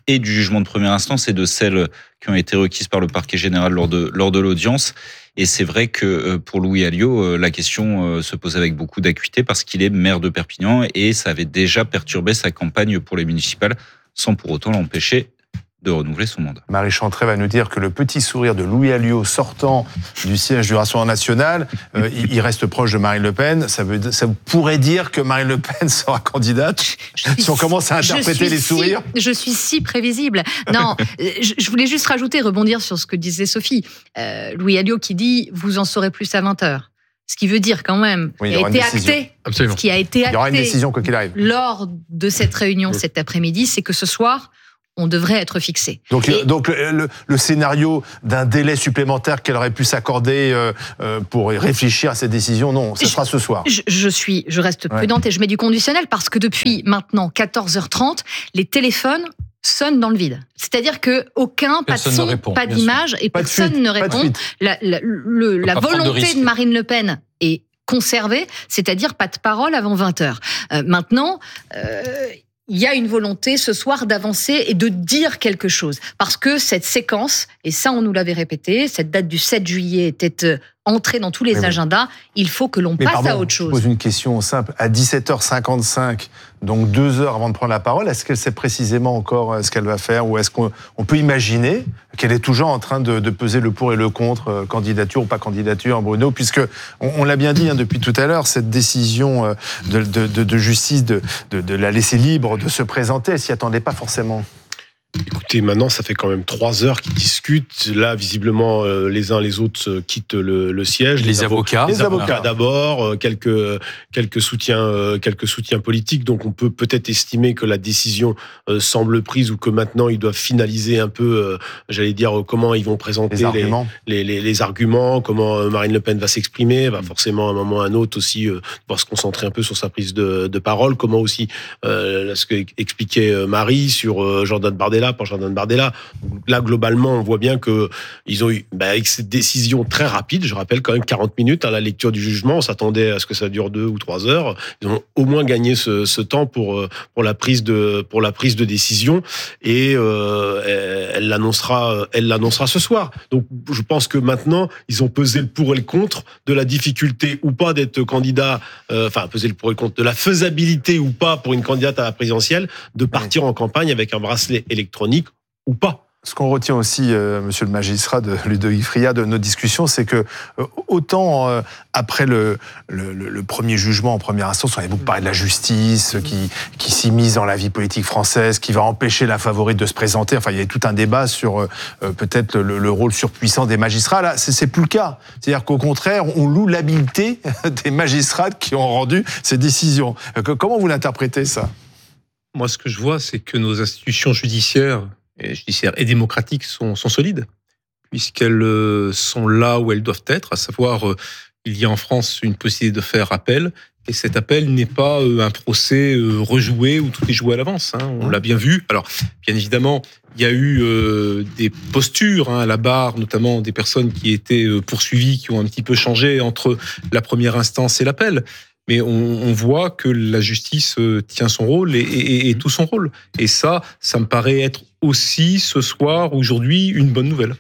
S: et du jugement de première instance et de celles qui ont été requises par le parquet général lors de, lors de l'audience. Et c'est vrai que pour Louis Alliot, la question se pose avec beaucoup d'acuité parce qu'il est maire de Perpignan et ça avait déjà perturbé sa campagne pour les municipales sans pour autant l'empêcher de renouveler son mandat.
B: Marie Chantret va nous dire que le petit sourire de Louis Alliot sortant du siège du Rassemblement national, euh, il reste proche de Marine Le Pen. Ça, veut, ça pourrait dire que Marine Le Pen sera candidate si on commence à interpréter les sourires.
H: Si, je suis si prévisible. Non, je, je voulais juste rajouter, rebondir sur ce que disait Sophie. Euh, Louis Alliot qui dit « vous en saurez plus à vingt heures ». Ce qui veut dire quand même,
B: oui,
H: il, il a été acté,
B: Absolument.
H: ce qui a été acté
B: il y aura une décision quoi qu'il arrive.
H: Lors de cette réunion oui. cet après-midi, c'est que ce soir, on devrait être fixé.
B: Donc, Et... donc le, le, le scénario d'un délai supplémentaire qu'elle aurait pu s'accorder euh, euh, pour réfléchir à cette décision, non, ce sera ce soir.
H: Je, je, suis, je reste prudente ouais. et je mets du conditionnel parce que depuis maintenant quatorze heures trente, les téléphones sonnent dans le vide. C'est-à-dire que aucun,
C: personne
H: pas de son,
C: répond,
H: pas d'image et
B: pas
H: personne
B: fuite,
H: ne répond. La, la, le, la volonté de, de Marine Le Pen est conservée, c'est-à-dire pas de parole avant vingt heures. Euh, maintenant, euh, il y a une volonté ce soir d'avancer et de dire quelque chose. Parce que cette séquence, et ça on nous l'avait répété, cette date du sept juillet était entrée dans tous les
B: Mais
H: agendas, oui. il faut que l'on
B: Mais
H: passe
B: pardon,
H: à autre chose.
B: Je pose une question simple. À dix-sept heures cinquante-cinq, donc deux heures avant de prendre la parole, est-ce qu'elle sait précisément encore ce qu'elle va faire ou est-ce qu'on on peut imaginer qu'elle est toujours en train de, de peser le pour et le contre, euh, candidature ou pas candidature, Bruno, puisque on, on l'a bien dit hein, depuis tout à l'heure, cette décision de, de, de, de justice de, de, de la laisser libre de se présenter, elle s'y attendait pas forcément.
I: Écoutez, maintenant, ça fait quand même trois heures qu'ils discutent. Là, visiblement, euh, les uns les autres euh, quittent le, le siège.
C: Les, les avocats.
I: Les avocats d'abord, euh, quelques quelques soutiens, euh, quelques soutiens politiques. Donc, on peut peut-être estimer que la décision euh, semble prise ou que maintenant ils doivent finaliser un peu, euh, j'allais dire, euh, comment ils vont présenter
B: les arguments,
I: les, les, les, les arguments, comment euh, Marine Le Pen va s'exprimer, va forcément à un moment ou à un autre aussi euh, devoir se concentrer un peu sur sa prise de, de parole. Comment aussi, euh, ce que expliquait euh, Marie sur euh, Jordan Bardella. Pour Jordan Bardella. Là, globalement, on voit bien que ils ont eu, bah, avec cette décision très rapide, je rappelle quand même quarante minutes à la lecture du jugement, on s'attendait à ce que ça dure deux ou trois heures. Ils ont au moins gagné ce, ce temps pour pour la prise de pour la prise de décision et euh, elle l'annoncera, elle l'annoncera ce soir. Donc, je pense que maintenant, ils ont pesé le pour et le contre de la difficulté ou pas d'être candidat, euh, enfin pesé le pour et le contre de la faisabilité ou pas pour une candidate à la présidentielle de partir en campagne avec un bracelet électronique. Ou pas.
B: Ce qu'on retient aussi, euh, monsieur le magistrat de Ludovic Friat, de nos discussions, c'est que euh, autant euh, après le, le, le premier jugement en première instance, on avait beaucoup parlé de la justice qui, qui s'immisce dans la vie politique française, qui va empêcher la favorite de se présenter. Enfin, il y avait tout un débat sur euh, peut-être le, le rôle surpuissant des magistrats. Là, c'est, c'est plus le cas. C'est-à-dire qu'au contraire, on loue l'habileté des magistrats qui ont rendu ces décisions. Comment vous l'interprétez, ça ?
D: Moi, ce que je vois, c'est que nos institutions judiciaires et, judiciaires et démocratiques sont, sont solides, puisqu'elles sont là où elles doivent être, à savoir, il y a en France une possibilité de faire appel, et cet appel n'est pas un procès rejoué où tout est joué à l'avance. Hein. On l'a bien vu. Alors, bien évidemment, il y a eu euh, des postures hein, à la barre, notamment des personnes qui étaient poursuivies, qui ont un petit peu changé entre la première instance et l'appel. Mais on, on voit que la justice tient son rôle et, et, et tout son rôle. Et ça, ça me paraît être aussi ce soir, aujourd'hui, une bonne nouvelle.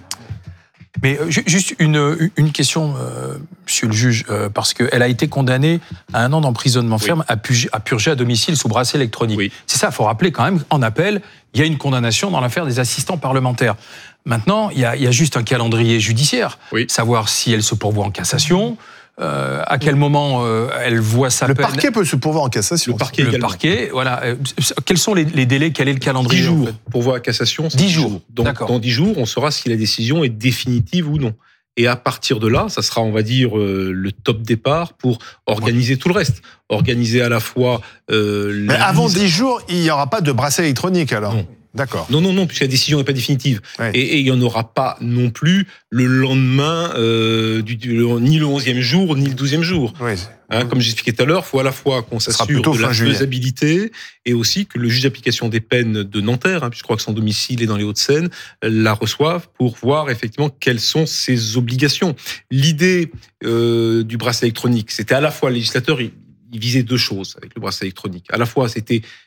C: Mais juste une, une question, euh, monsieur le juge, euh, parce qu'elle a été condamnée à un an d'emprisonnement ferme oui. à, purger, à purger à domicile sous bracelet électronique. Oui. C'est ça, il faut rappeler quand même, en appel, il y a une condamnation dans l'affaire des assistants parlementaires. Maintenant, il y a, il y a juste un calendrier judiciaire, oui. savoir si elle se pourvoit en cassation, Euh, à quel moment euh, elle voit sa
B: le
C: peine.
B: Le parquet peut se pourvoir en cassation.
C: Le parquet, le parquet voilà. Euh, quels sont les, les délais? Quel est le calendrier?
D: dix jours.
C: En fait
D: Pourvoi à cassation,
C: dix jours. jours.
D: Donc,
C: D'accord.
D: Dans dix jours, on saura si la décision est définitive ou non. Et à partir de là, ça sera, on va dire, euh, le top départ pour organiser ouais. tout le reste. Organiser à la fois... Euh,
B: Mais
D: la
B: avant
D: mise...
B: dix jours, il n'y aura pas de bracelet électronique, alors
D: non.
B: D'accord.
D: Non, non, non, puisque la décision n'est pas définitive.
B: Ouais.
D: Et, et il n'y en aura pas non plus le lendemain, euh, du, du, ni le onzième jour, ni le douzième jour.
B: Oui.
D: Hein, comme j'expliquais tout à l'heure, il faut à la fois qu'on s'assure de la faisabilité et aussi que le juge d'application des peines de Nanterre, hein, puis je crois que son domicile est dans les Hauts-de-Seine, la reçoive pour voir effectivement quelles sont ses obligations. L'idée euh, du bracelet électronique, c'était à la fois le législateur... Il visait deux choses avec le bracelet électronique. À la fois, c'était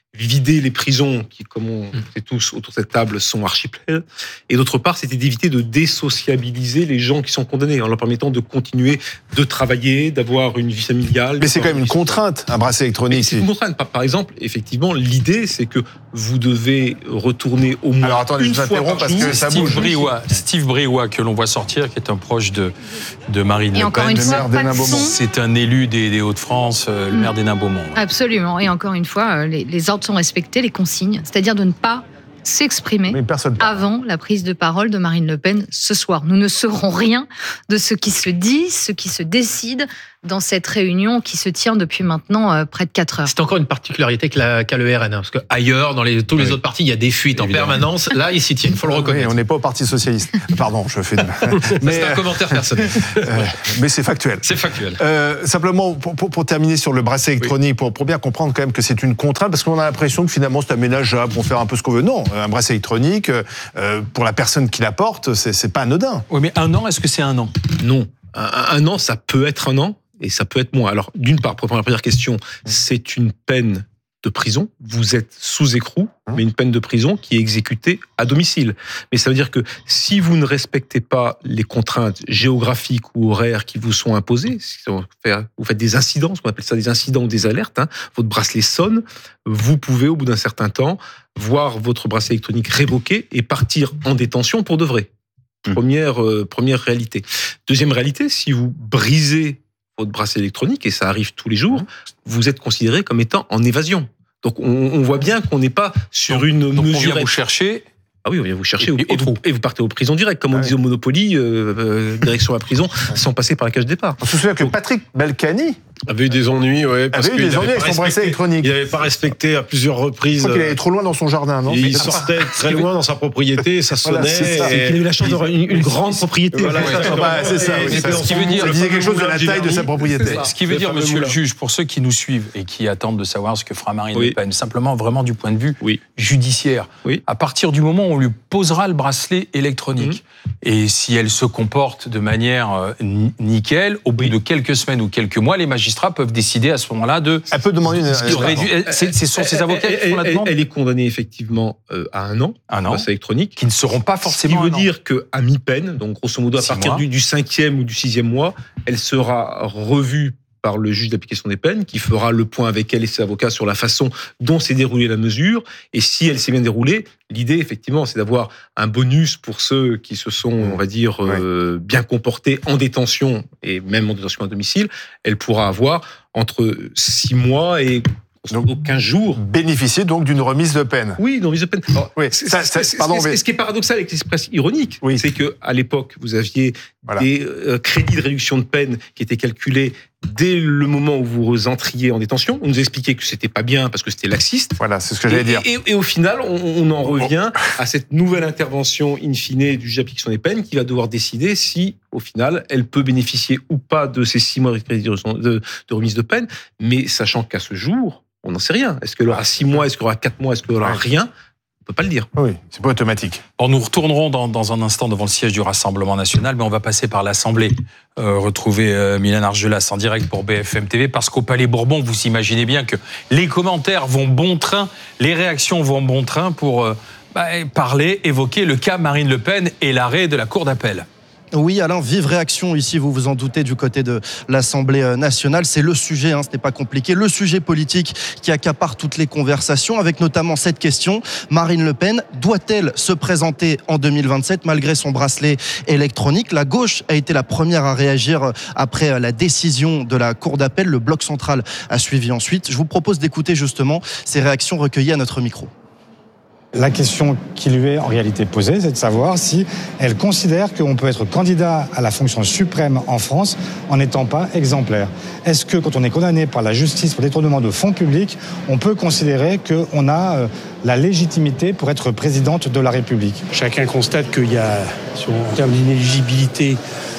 D: vider les prisons, qui, comme on sait tous autour de cette table, sont archi pleines. Et d'autre part, c'était d'éviter de désociabiliser les gens qui sont condamnés, en leur permettant de continuer de travailler, d'avoir une vie familiale.
B: Mais c'est quand même une contrainte, un bracelet électronique.
D: C'est une contrainte. Par exemple, effectivement, l'idée, c'est que vous devez retourner au moins
B: Alors, attendez,
D: une
B: je
D: fois par
B: parce
D: jour.
B: que ça
C: Steve
B: bouge.
C: Briouat, Steve Briouat, que l'on voit sortir, qui est un proche de, de Marine
H: Et
C: Le
H: encore
C: Pen.
H: une fois,
B: maire
H: pas de
B: d'Hénin-Beaumont.
H: son.
C: C'est un élu des, des Hauts-de-France, euh, le maire d'Hénin-Beaumont.
H: Absolument. Et encore une fois, les, les ordres sont respectés, les consignes, c'est-à-dire de ne pas s'exprimer
B: Mais personne parle.
H: avant la prise de parole de Marine Le Pen ce soir. Nous ne saurons rien de ce qui se dit, ce qui se décide dans cette réunion qui se tient depuis maintenant euh, près de quatre heures.
G: C'est encore une particularité que la- qu'a le R N, hein, parce que ailleurs, dans les, tous les
B: Oui.
G: autres partis, il y a des fuites
C: Évidemment.
G: en permanence. Là, ils s'y tiennent, il faut le
B: Oui,
G: reconnaître.
B: on n'est pas au Parti socialiste. Pardon, je fais. De...
G: Ça, c'est un commentaire personnel.
B: euh, mais c'est factuel.
G: C'est factuel.
B: Euh, simplement, pour, pour, pour terminer sur le bracelet électronique, pour, pour bien comprendre quand même que c'est une contrainte, parce qu'on a l'impression que finalement c'est aménageable, on peut faire un peu ce qu'on veut. Non, un bracelet électronique, euh, pour la personne qui la porte, c'est, c'est pas anodin.
C: Oui, mais un an, est-ce que c'est un an?
D: Non. Un, un an, ça peut être un an, et ça peut être moins. Alors, d'une part, pour répondre à la première question, c'est une peine de prison. Vous êtes sous écrou, mais une peine de prison qui est exécutée à domicile. Mais ça veut dire que si vous ne respectez pas les contraintes géographiques ou horaires qui vous sont imposées, si vous faites des incidents, ce qu'on appelle ça des incidents ou des alertes, hein, votre bracelet sonne, vous pouvez, au bout d'un certain temps, voir votre bracelet électronique révoqué et partir en détention pour de vrai. Première, euh, première réalité. Deuxième réalité, si vous brisez votre bracelet électronique, et ça arrive tous les jours, vous êtes considéré comme étant en évasion. Donc on, on voit bien qu'on n'est pas sur une
C: Donc on
D: mesure.
C: vient vous chercher.
D: Ah oui, on vient vous chercher
C: Et-
D: et,
C: et
D: vous, et vous partez aux prisons direct, comme on
B: Ah
D: disait au Monopoly, euh, euh, direction la prison, sans passer par la cage départ.
B: On se souvient que Patrick Balkany
I: avait eu des ennuis, ouais, parce
B: avait eu
I: qu'il
B: des
I: avait
B: ennuis
I: pas
B: avec son bracelet
I: respecté-
B: électronique.
I: Il n'avait pas respecté à plusieurs
B: Je
I: reprises.
B: crois qu'il allait trop loin dans son jardin, non
I: Et il sortait très loin dans sa propriété, ça sonnait.
B: Voilà, c'est ça.
I: et-
D: Il a eu la chance d'avoir une, une grande propriété.
I: Voilà,
B: Ouais,
I: exactement.
B: bah, c'est ça,
I: Et
B: oui,
I: c'était
B: ça.
I: dans
C: Ce qui veut
I: son-
C: dire-
I: le
B: Ça disait
I: fameux
B: quelque chose de
I: moulin
B: la taille de sa
I: Giverny.
B: propriété.
I: C'est ça.
C: Ce qui veut
I: Le
C: dire,
I: fameux
C: monsieur le
I: moulin.
C: juge, pour ceux qui nous suivent et qui attendent de savoir ce que fera Marine
D: Oui.
C: Le Pen, simplement vraiment du point de vue
D: Oui.
C: judiciaire,
D: Oui.
C: à partir du moment où on lui posera le bracelet électronique, et si elle se comporte de manière euh, ni- nickel, au bout
D: Oui.
C: de quelques semaines ou quelques mois, les magistrats peuvent décider à ce moment-là de...
B: Elle peut demander une.
C: de réduire- C'est ce sont ces avocats qui font la
D: Elle-
C: demande
D: Elle est condamnée effectivement euh, à un an,
C: Un an.
D: bracelet électronique.
C: qui ne seront pas forcément...
D: Ce qui veut
C: un an.
D: dire qu'à mi-peine, donc grosso modo à
C: Six
D: partir
C: mois.
D: du, du cinquième ou du sixième mois, elle sera revue par le juge d'application des peines, qui fera le point avec elle et ses avocats sur la façon dont s'est déroulée la mesure. Et si elle s'est bien déroulée, l'idée, effectivement, c'est d'avoir un bonus pour ceux qui se sont, on va dire, euh, bien comportés en détention et même en détention à domicile. Elle pourra avoir entre six mois et donc quinze jours.
B: Bénéficier donc d'une remise de peine.
D: Oui, d'une remise de peine. Alors,
B: Oui,
D: c'est-
B: ça-
D: c'est-
B: ça-
D: c'est-
B: pardon,
D: ce-
B: mais-
D: Ce qui est paradoxal et qui est presque ironique,
B: Oui.
D: c'est que à l'époque, vous aviez
B: Voilà.
D: des euh, crédits de réduction de peine qui étaient calculés dès le moment où vous entriez en détention. On nous expliquait que c'était pas bien parce que c'était laxiste.
B: Voilà, c'est ce que j'allais
D: Et,
B: dire.
D: et- et au final, on, on en revient à cette nouvelle intervention in fine du juge d'application des peines qui va devoir décider si, au final, elle peut bénéficier ou pas de ces six mois de, crédit de, de remise de peine, mais sachant qu'à ce jour, on n'en sait rien. Est-ce qu'elle aura six mois, est-ce qu'elle aura quatre mois, est-ce qu'elle aura rien? On peut pas le dire.
B: Oui, c'est pas automatique.
C: Bon, nous retournerons dans, dans un instant devant le siège du Rassemblement national, mais on va passer par l'Assemblée, euh, retrouver euh, Mylène Argelas en direct pour B F M T V, parce qu'au Palais Bourbon, vous imaginez bien que les commentaires vont bon train, les réactions vont bon train pour euh, bah, parler, évoquer le cas Marine Le Pen et l'arrêt de la Cour d'appel.
T: Oui, Alain, vive réaction ici, vous vous en doutez, du côté de l'Assemblée nationale. C'est le sujet, hein, ce n'est pas compliqué, le sujet politique qui accapare toutes les conversations, avec notamment cette question. Marine Le Pen doit-elle se présenter en deux mille vingt-sept malgré son bracelet électronique? La gauche a été la première à réagir après la décision de la Cour d'appel. Le bloc central a suivi ensuite. Je vous propose d'écouter justement ces réactions recueillies à notre micro.
U: La question qui lui est en réalité posée, c'est de savoir si elle considère qu'on peut être candidat à la fonction suprême en France en n'étant pas exemplaire. Est-ce que quand on est condamné par la justice pour détournement de fonds publics, on peut considérer qu'on a la légitimité pour être présidente de la République?
V: Chacun constate qu'il y a, en termes d'inéligibilité,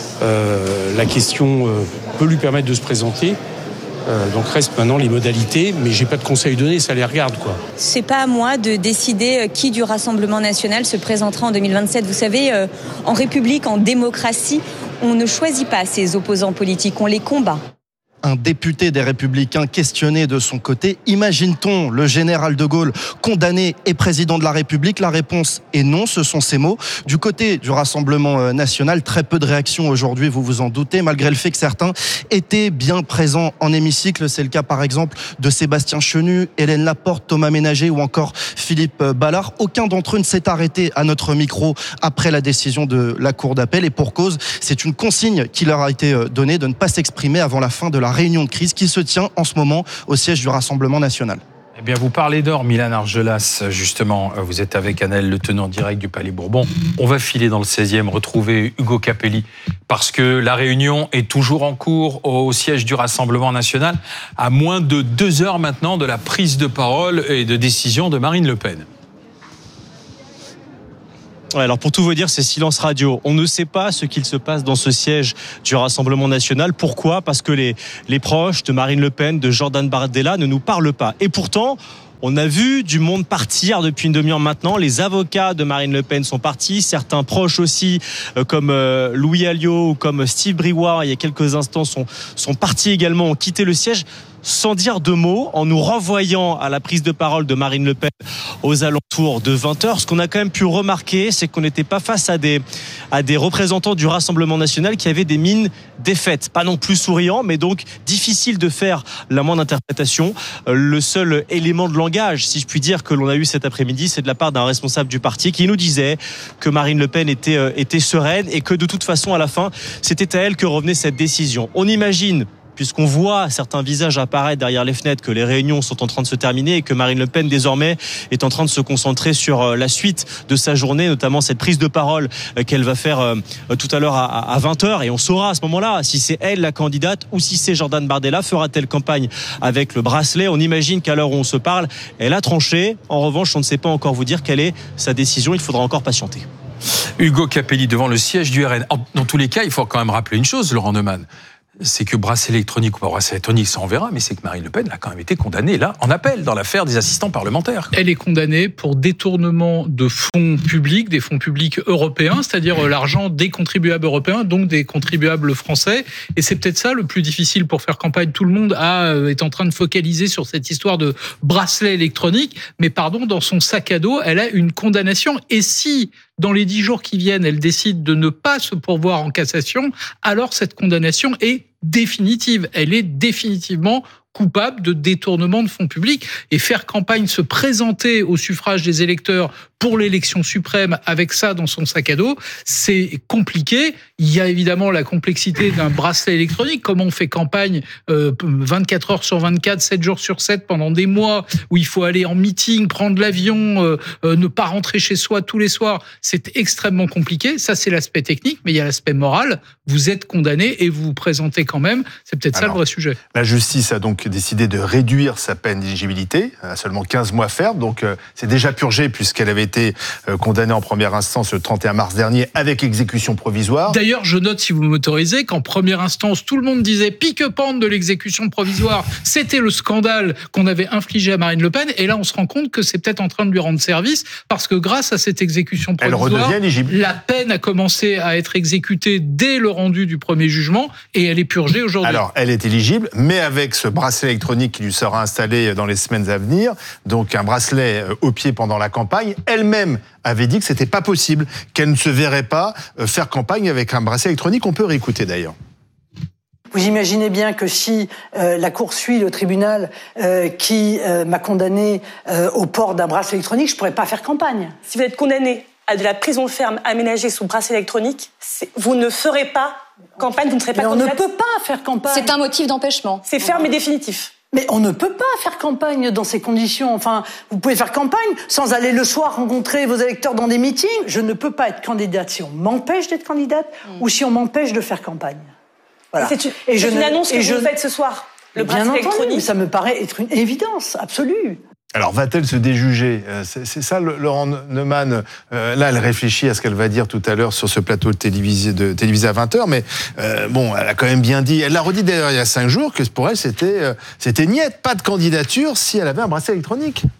V: euh, la question euh, peut lui permettre de se présenter. Euh, donc reste maintenant les modalités, mais j'ai pas de conseils donnés, ça les regarde quoi.
W: C'est pas à moi de décider qui du Rassemblement national se présentera en deux mille vingt-sept. Vous savez, euh, en République, en démocratie, on ne choisit pas ses opposants politiques, on les combat.
T: Un député des Républicains questionné de son côté. Imagine-t-on le général de Gaulle condamné et président de la République? La réponse est non, ce sont ses mots. Du côté du Rassemblement national, très peu de réactions aujourd'hui, vous vous en doutez, malgré le fait que certains étaient bien présents en hémicycle. C'est le cas par exemple de Sébastien Chenu, Hélène Laporte, Thomas Ménager ou encore Philippe Ballard. Aucun d'entre eux ne s'est arrêté à notre micro après la décision de la Cour d'appel et pour cause, c'est une consigne qui leur a été donnée de ne pas s'exprimer avant la fin de la réunion de crise qui se tient en ce moment au siège du Rassemblement national.
C: Eh bien, vous parlez d'or, Milan Argelas, justement. Vous êtes avec Anaël Le Tenant, direct du Palais Bourbon. On va filer dans le seizième, retrouver Ugo Capelli, parce que la réunion est toujours en cours au siège du Rassemblement national, à moins de deux heures maintenant de la prise de parole et de décision de Marine Le Pen.
Q: Ouais, alors pour tout vous dire, c'est silence radio. On ne sait pas ce qu'il se passe dans ce siège du Rassemblement national. Pourquoi ? Parce que les, les proches de Marine Le Pen, de Jordan Bardella ne nous parlent pas. Et pourtant, on a vu du monde partir depuis une demi-heure maintenant. Les avocats de Marine Le Pen sont partis. Certains proches aussi, euh, comme euh, Louis Alliot ou comme Steve Briouard, il y a quelques instants, sont, sont partis également, ont quitté le siège sans dire deux mots, en nous renvoyant à la prise de parole de Marine Le Pen aux alentours de vingt heures. Ce qu'on a quand même pu remarquer, c'est qu'on n'était pas face à des, à des représentants du Rassemblement national qui avaient des mines défaites. Pas non plus souriants, mais donc difficile de faire la moindre interprétation. Le seul élément de langage, si je puis dire, que l'on a eu cet après-midi, c'est de la part d'un responsable du parti qui nous disait que Marine Le Pen était, était sereine et que de toute façon, à la fin, c'était à elle que revenait cette décision. On imagine, puisqu'on voit certains visages apparaître derrière les fenêtres, que les réunions sont en train de se terminer et que Marine Le Pen, désormais, est en train de se concentrer sur la suite de sa journée, notamment cette prise de parole qu'elle va faire tout à l'heure à vingt heures. Et on saura à ce moment-là si c'est elle la candidate ou si c'est Jordan Bardella. Fera-t-elle campagne avec le bracelet? On imagine qu'à l'heure où on se parle, elle a tranché. En revanche, on ne sait pas encore vous dire quelle est sa décision. Il faudra encore patienter.
C: Ugo Capelli devant le siège du R N. Dans tous les cas, il faut quand même rappeler une chose, Laurent Neumann. C'est que bracelet électronique ou pas bracelet électronique, ça on verra, mais c'est que Marine Le Pen a quand même été condamnée, là, en appel, dans l'affaire des assistants parlementaires.
A: Elle est condamnée pour détournement de fonds publics, des fonds publics européens, c'est-à-dire l'argent des contribuables européens, donc des contribuables français. Et c'est peut-être ça le plus difficile pour faire campagne. Tout le monde a, est en train de focaliser sur cette histoire de bracelet électronique, mais pardon, dans son sac à dos, elle a une condamnation. Et si, dans les dix jours qui viennent, elle décide de ne pas se pourvoir en cassation, alors cette condamnation est définitive. Elle est définitivement coupable de détournement de fonds publics. Et faire campagne, se présenter au suffrage des électeurs pour l'élection suprême avec ça dans son sac à dos, c'est compliqué. Il y a évidemment la complexité d'un bracelet électronique. Comment on fait campagne euh, vingt-quatre heures sur vingt-quatre, sept jours sur sept pendant des mois où il faut aller en meeting, prendre l'avion, euh, euh, ne pas rentrer chez soi tous les soirs. C'est extrêmement compliqué. Ça, c'est l'aspect technique, mais il y a l'aspect moral. Vous êtes condamné et vous vous présentez quand même. C'est peut-être Alors, ça le vrai sujet.
B: La justice a donc décidé de réduire sa peine d'éligibilité à seulement quinze mois ferme. Donc, euh, c'est déjà purgé puisqu'elle avait été condamnée en première instance le trente et un mars dernier avec exécution provisoire.
A: D'ailleurs, je note, si vous m'autorisez, qu'en première instance, tout le monde disait pique-pente de l'exécution provisoire. C'était le scandale qu'on avait infligé à Marine Le Pen. Et là, on se rend compte que c'est peut-être en train de lui rendre service parce que grâce à cette exécution provisoire,
B: elle redevient éligible.
A: La peine a commencé à être exécutée dès le rendu du premier jugement et elle est purgée aujourd'hui.
B: Alors, elle est éligible, mais avec ce bracelet électronique qui lui sera installé dans les semaines à venir, donc un bracelet au pied pendant la campagne, elle-même avait dit que c'était pas possible, qu'elle ne se verrait pas faire campagne avec un bracelet électronique. On peut réécouter d'ailleurs.
F: Vous imaginez bien que si euh, la Cour suit le tribunal euh, qui euh, m'a condamné euh, au port d'un bracelet électronique, je pourrais pas faire campagne.
K: Si vous êtes condamné à de la prison ferme aménagée sous bracelet électronique, vous ne ferez pas campagne, vous ne serez pas
F: Mais on
K: candidate.
F: ne peut pas faire campagne.
W: C'est un motif d'empêchement.
K: C'est ferme et définitif.
F: Mais on ne peut pas faire campagne dans ces conditions. Enfin, vous pouvez faire campagne sans aller le soir rencontrer vos électeurs dans des meetings. Je ne peux pas être candidate si on m'empêche d'être candidate mmh. ou si on m'empêche de faire campagne. Voilà.
K: C'est une, et c'est je une annonce que et vous je... faites ce soir. Le bracelet électronique.
F: Ça me paraît être une évidence absolue.
B: Alors, va-t-elle se déjuger ? C'est, c'est ça, Laurent Neumann. Euh, là, elle réfléchit à ce qu'elle va dire tout à l'heure sur ce plateau de télévisé, de, télévisé à vingt heures. Mais euh, bon, elle a quand même bien dit, elle l'a redit d'ailleurs il y a cinq jours, que pour elle, c'était, euh, c'était niette, pas de candidature si elle avait un bracelet électronique.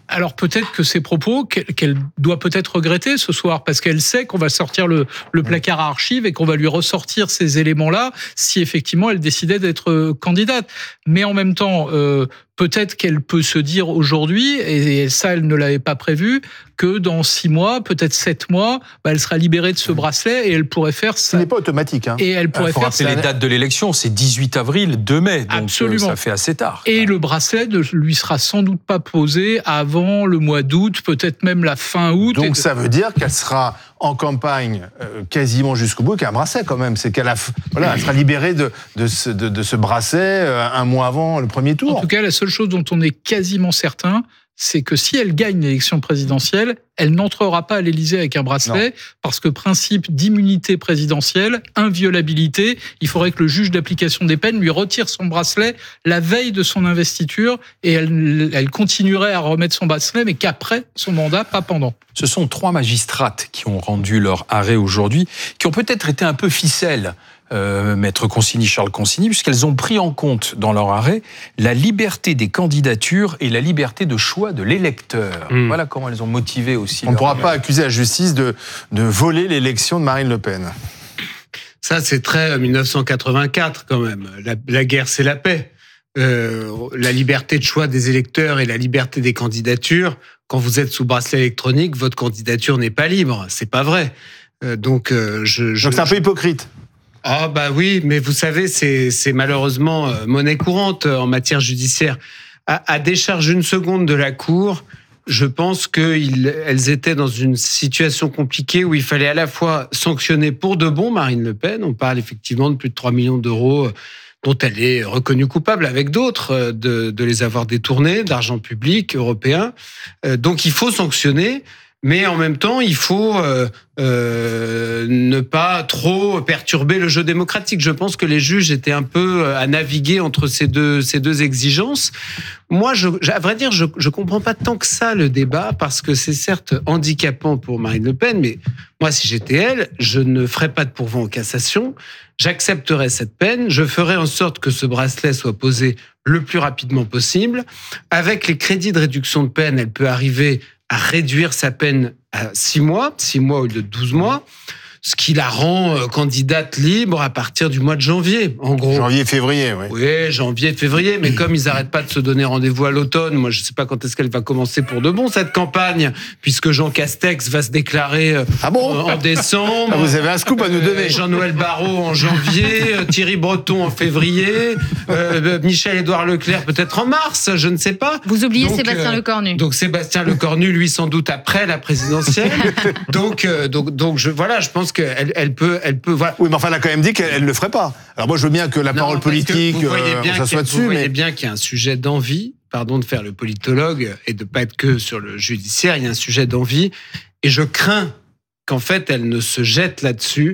A: Alors peut-être que ces propos, qu'elle doit peut-être regretter ce soir, parce qu'elle sait qu'on va sortir le, le placard à archives et qu'on va lui ressortir ces éléments-là si effectivement elle décidait d'être candidate. Mais en même temps, euh, peut-être qu'elle peut se dire aujourd'hui, et ça elle ne l'avait pas prévu, que dans six mois, peut-être sept mois, bah, elle sera libérée de ce bracelet et elle pourrait faire ça.
B: Ce n'est pas automatique. Hein.
A: Et elle pourrait
C: Il faut
A: faire
C: rappeler
A: ça.
C: les dates de l'élection, c'est dix-huit avril, deux mai, donc
A: Absolument.
C: ça fait assez tard.
A: Et le bracelet ne lui sera sans doute pas posé avant le mois d'août, peut-être même la fin août.
B: Donc
A: et...
B: ça veut dire qu'elle sera en campagne euh, quasiment jusqu'au bout, qu'un bracelet quand même. C'est qu'elle a, voilà, elle sera libérée de, de, ce, de, de ce bracelet euh, un mois avant le premier tour.
A: En tout cas, la seule chose dont on est quasiment certain, c'est que si elle gagne l'élection présidentielle, elle n'entrera pas à l'Élysée avec un bracelet, non. parce que principe d'immunité présidentielle, inviolabilité, il faudrait que le juge d'application des peines lui retire son bracelet la veille de son investiture et elle, elle continuerait à remettre son bracelet, mais qu'après son mandat, pas pendant.
C: Ce sont trois magistrates qui ont rendu leur arrêt aujourd'hui, qui ont peut-être été un peu ficelles. Euh, Maître Consigny, Charles Consigny, puisqu'elles ont pris en compte dans leur arrêt la liberté des candidatures et la liberté de choix de l'électeur. Mmh. Voilà comment elles ont motivé aussi.
B: On ne pourra pas accuser la justice de, de voler l'élection de Marine Le Pen.
I: Ça, c'est très mille neuf cent quatre-vingt-quatre quand même. La, la guerre, c'est la paix. Euh, la liberté de choix des électeurs et la liberté des candidatures. Quand vous êtes sous bracelet électronique, votre candidature n'est pas libre. C'est pas vrai. Euh, donc, euh, je, je,
B: donc c'est un peu hypocrite.
I: Ah bah oui, mais vous savez, c'est, c'est malheureusement monnaie courante en matière judiciaire. À, à décharge d'une seconde de la Cour, je pense qu'elles étaient dans une situation compliquée où il fallait à la fois sanctionner pour de bon Marine Le Pen. On parle effectivement de plus de trois millions d'euros dont elle est reconnue coupable avec d'autres de, de les avoir détournés d'argent public européen. Donc il faut sanctionner. Mais en même temps, il faut euh, euh, ne pas trop perturber le jeu démocratique. Je pense que les juges étaient un peu à naviguer entre ces deux, ces deux exigences. Moi, je, à vrai dire, je ne comprends pas tant que ça le débat, parce que c'est certes handicapant pour Marine Le Pen, mais moi, si j'étais elle, je ne ferais pas de pourvoi en cassation. J'accepterais cette peine. Je ferais en sorte que ce bracelet soit posé le plus rapidement possible. Avec les crédits de réduction de peine, elle peut arriver à réduire sa peine à six mois, six mois au lieu de douze mois, ce qui la rend candidate libre à partir du mois de janvier, en gros.
B: Janvier, février, oui.
I: Oui, janvier, février, mais comme ils n'arrêtent pas de se donner rendez-vous à l'automne, moi je ne sais pas quand est-ce qu'elle va commencer pour de bon, cette campagne, puisque Jean Castex va se déclarer
B: ah bon
I: en décembre.
B: Ah, vous avez un scoop à nous donner.
I: Jean-Noël Barrot en janvier, Thierry Breton en février, euh, Michel-Édouard Leclerc peut-être en mars, je ne sais pas.
H: Vous oubliez
I: donc,
H: Sébastien
I: euh,
H: Lecornu.
I: Donc Sébastien Lecornu, lui sans doute après la présidentielle. donc, euh, donc, donc je, voilà, je pense qu'elle elle peut, elle peut. Voilà.
B: Oui, mais enfin, elle a quand même dit qu'elle ne le ferait pas. Alors moi, je veux bien que la
I: non,
B: parole politique,
I: vous voyez bien
B: euh, ça soit dessus,
I: vous
B: mais
I: voyez bien qu'il y a un sujet d'envie. Pardon de faire le politologue et de pas être que sur le judiciaire. Il y a un sujet d'envie, et je crains qu'en fait, elle ne se jette là-dessus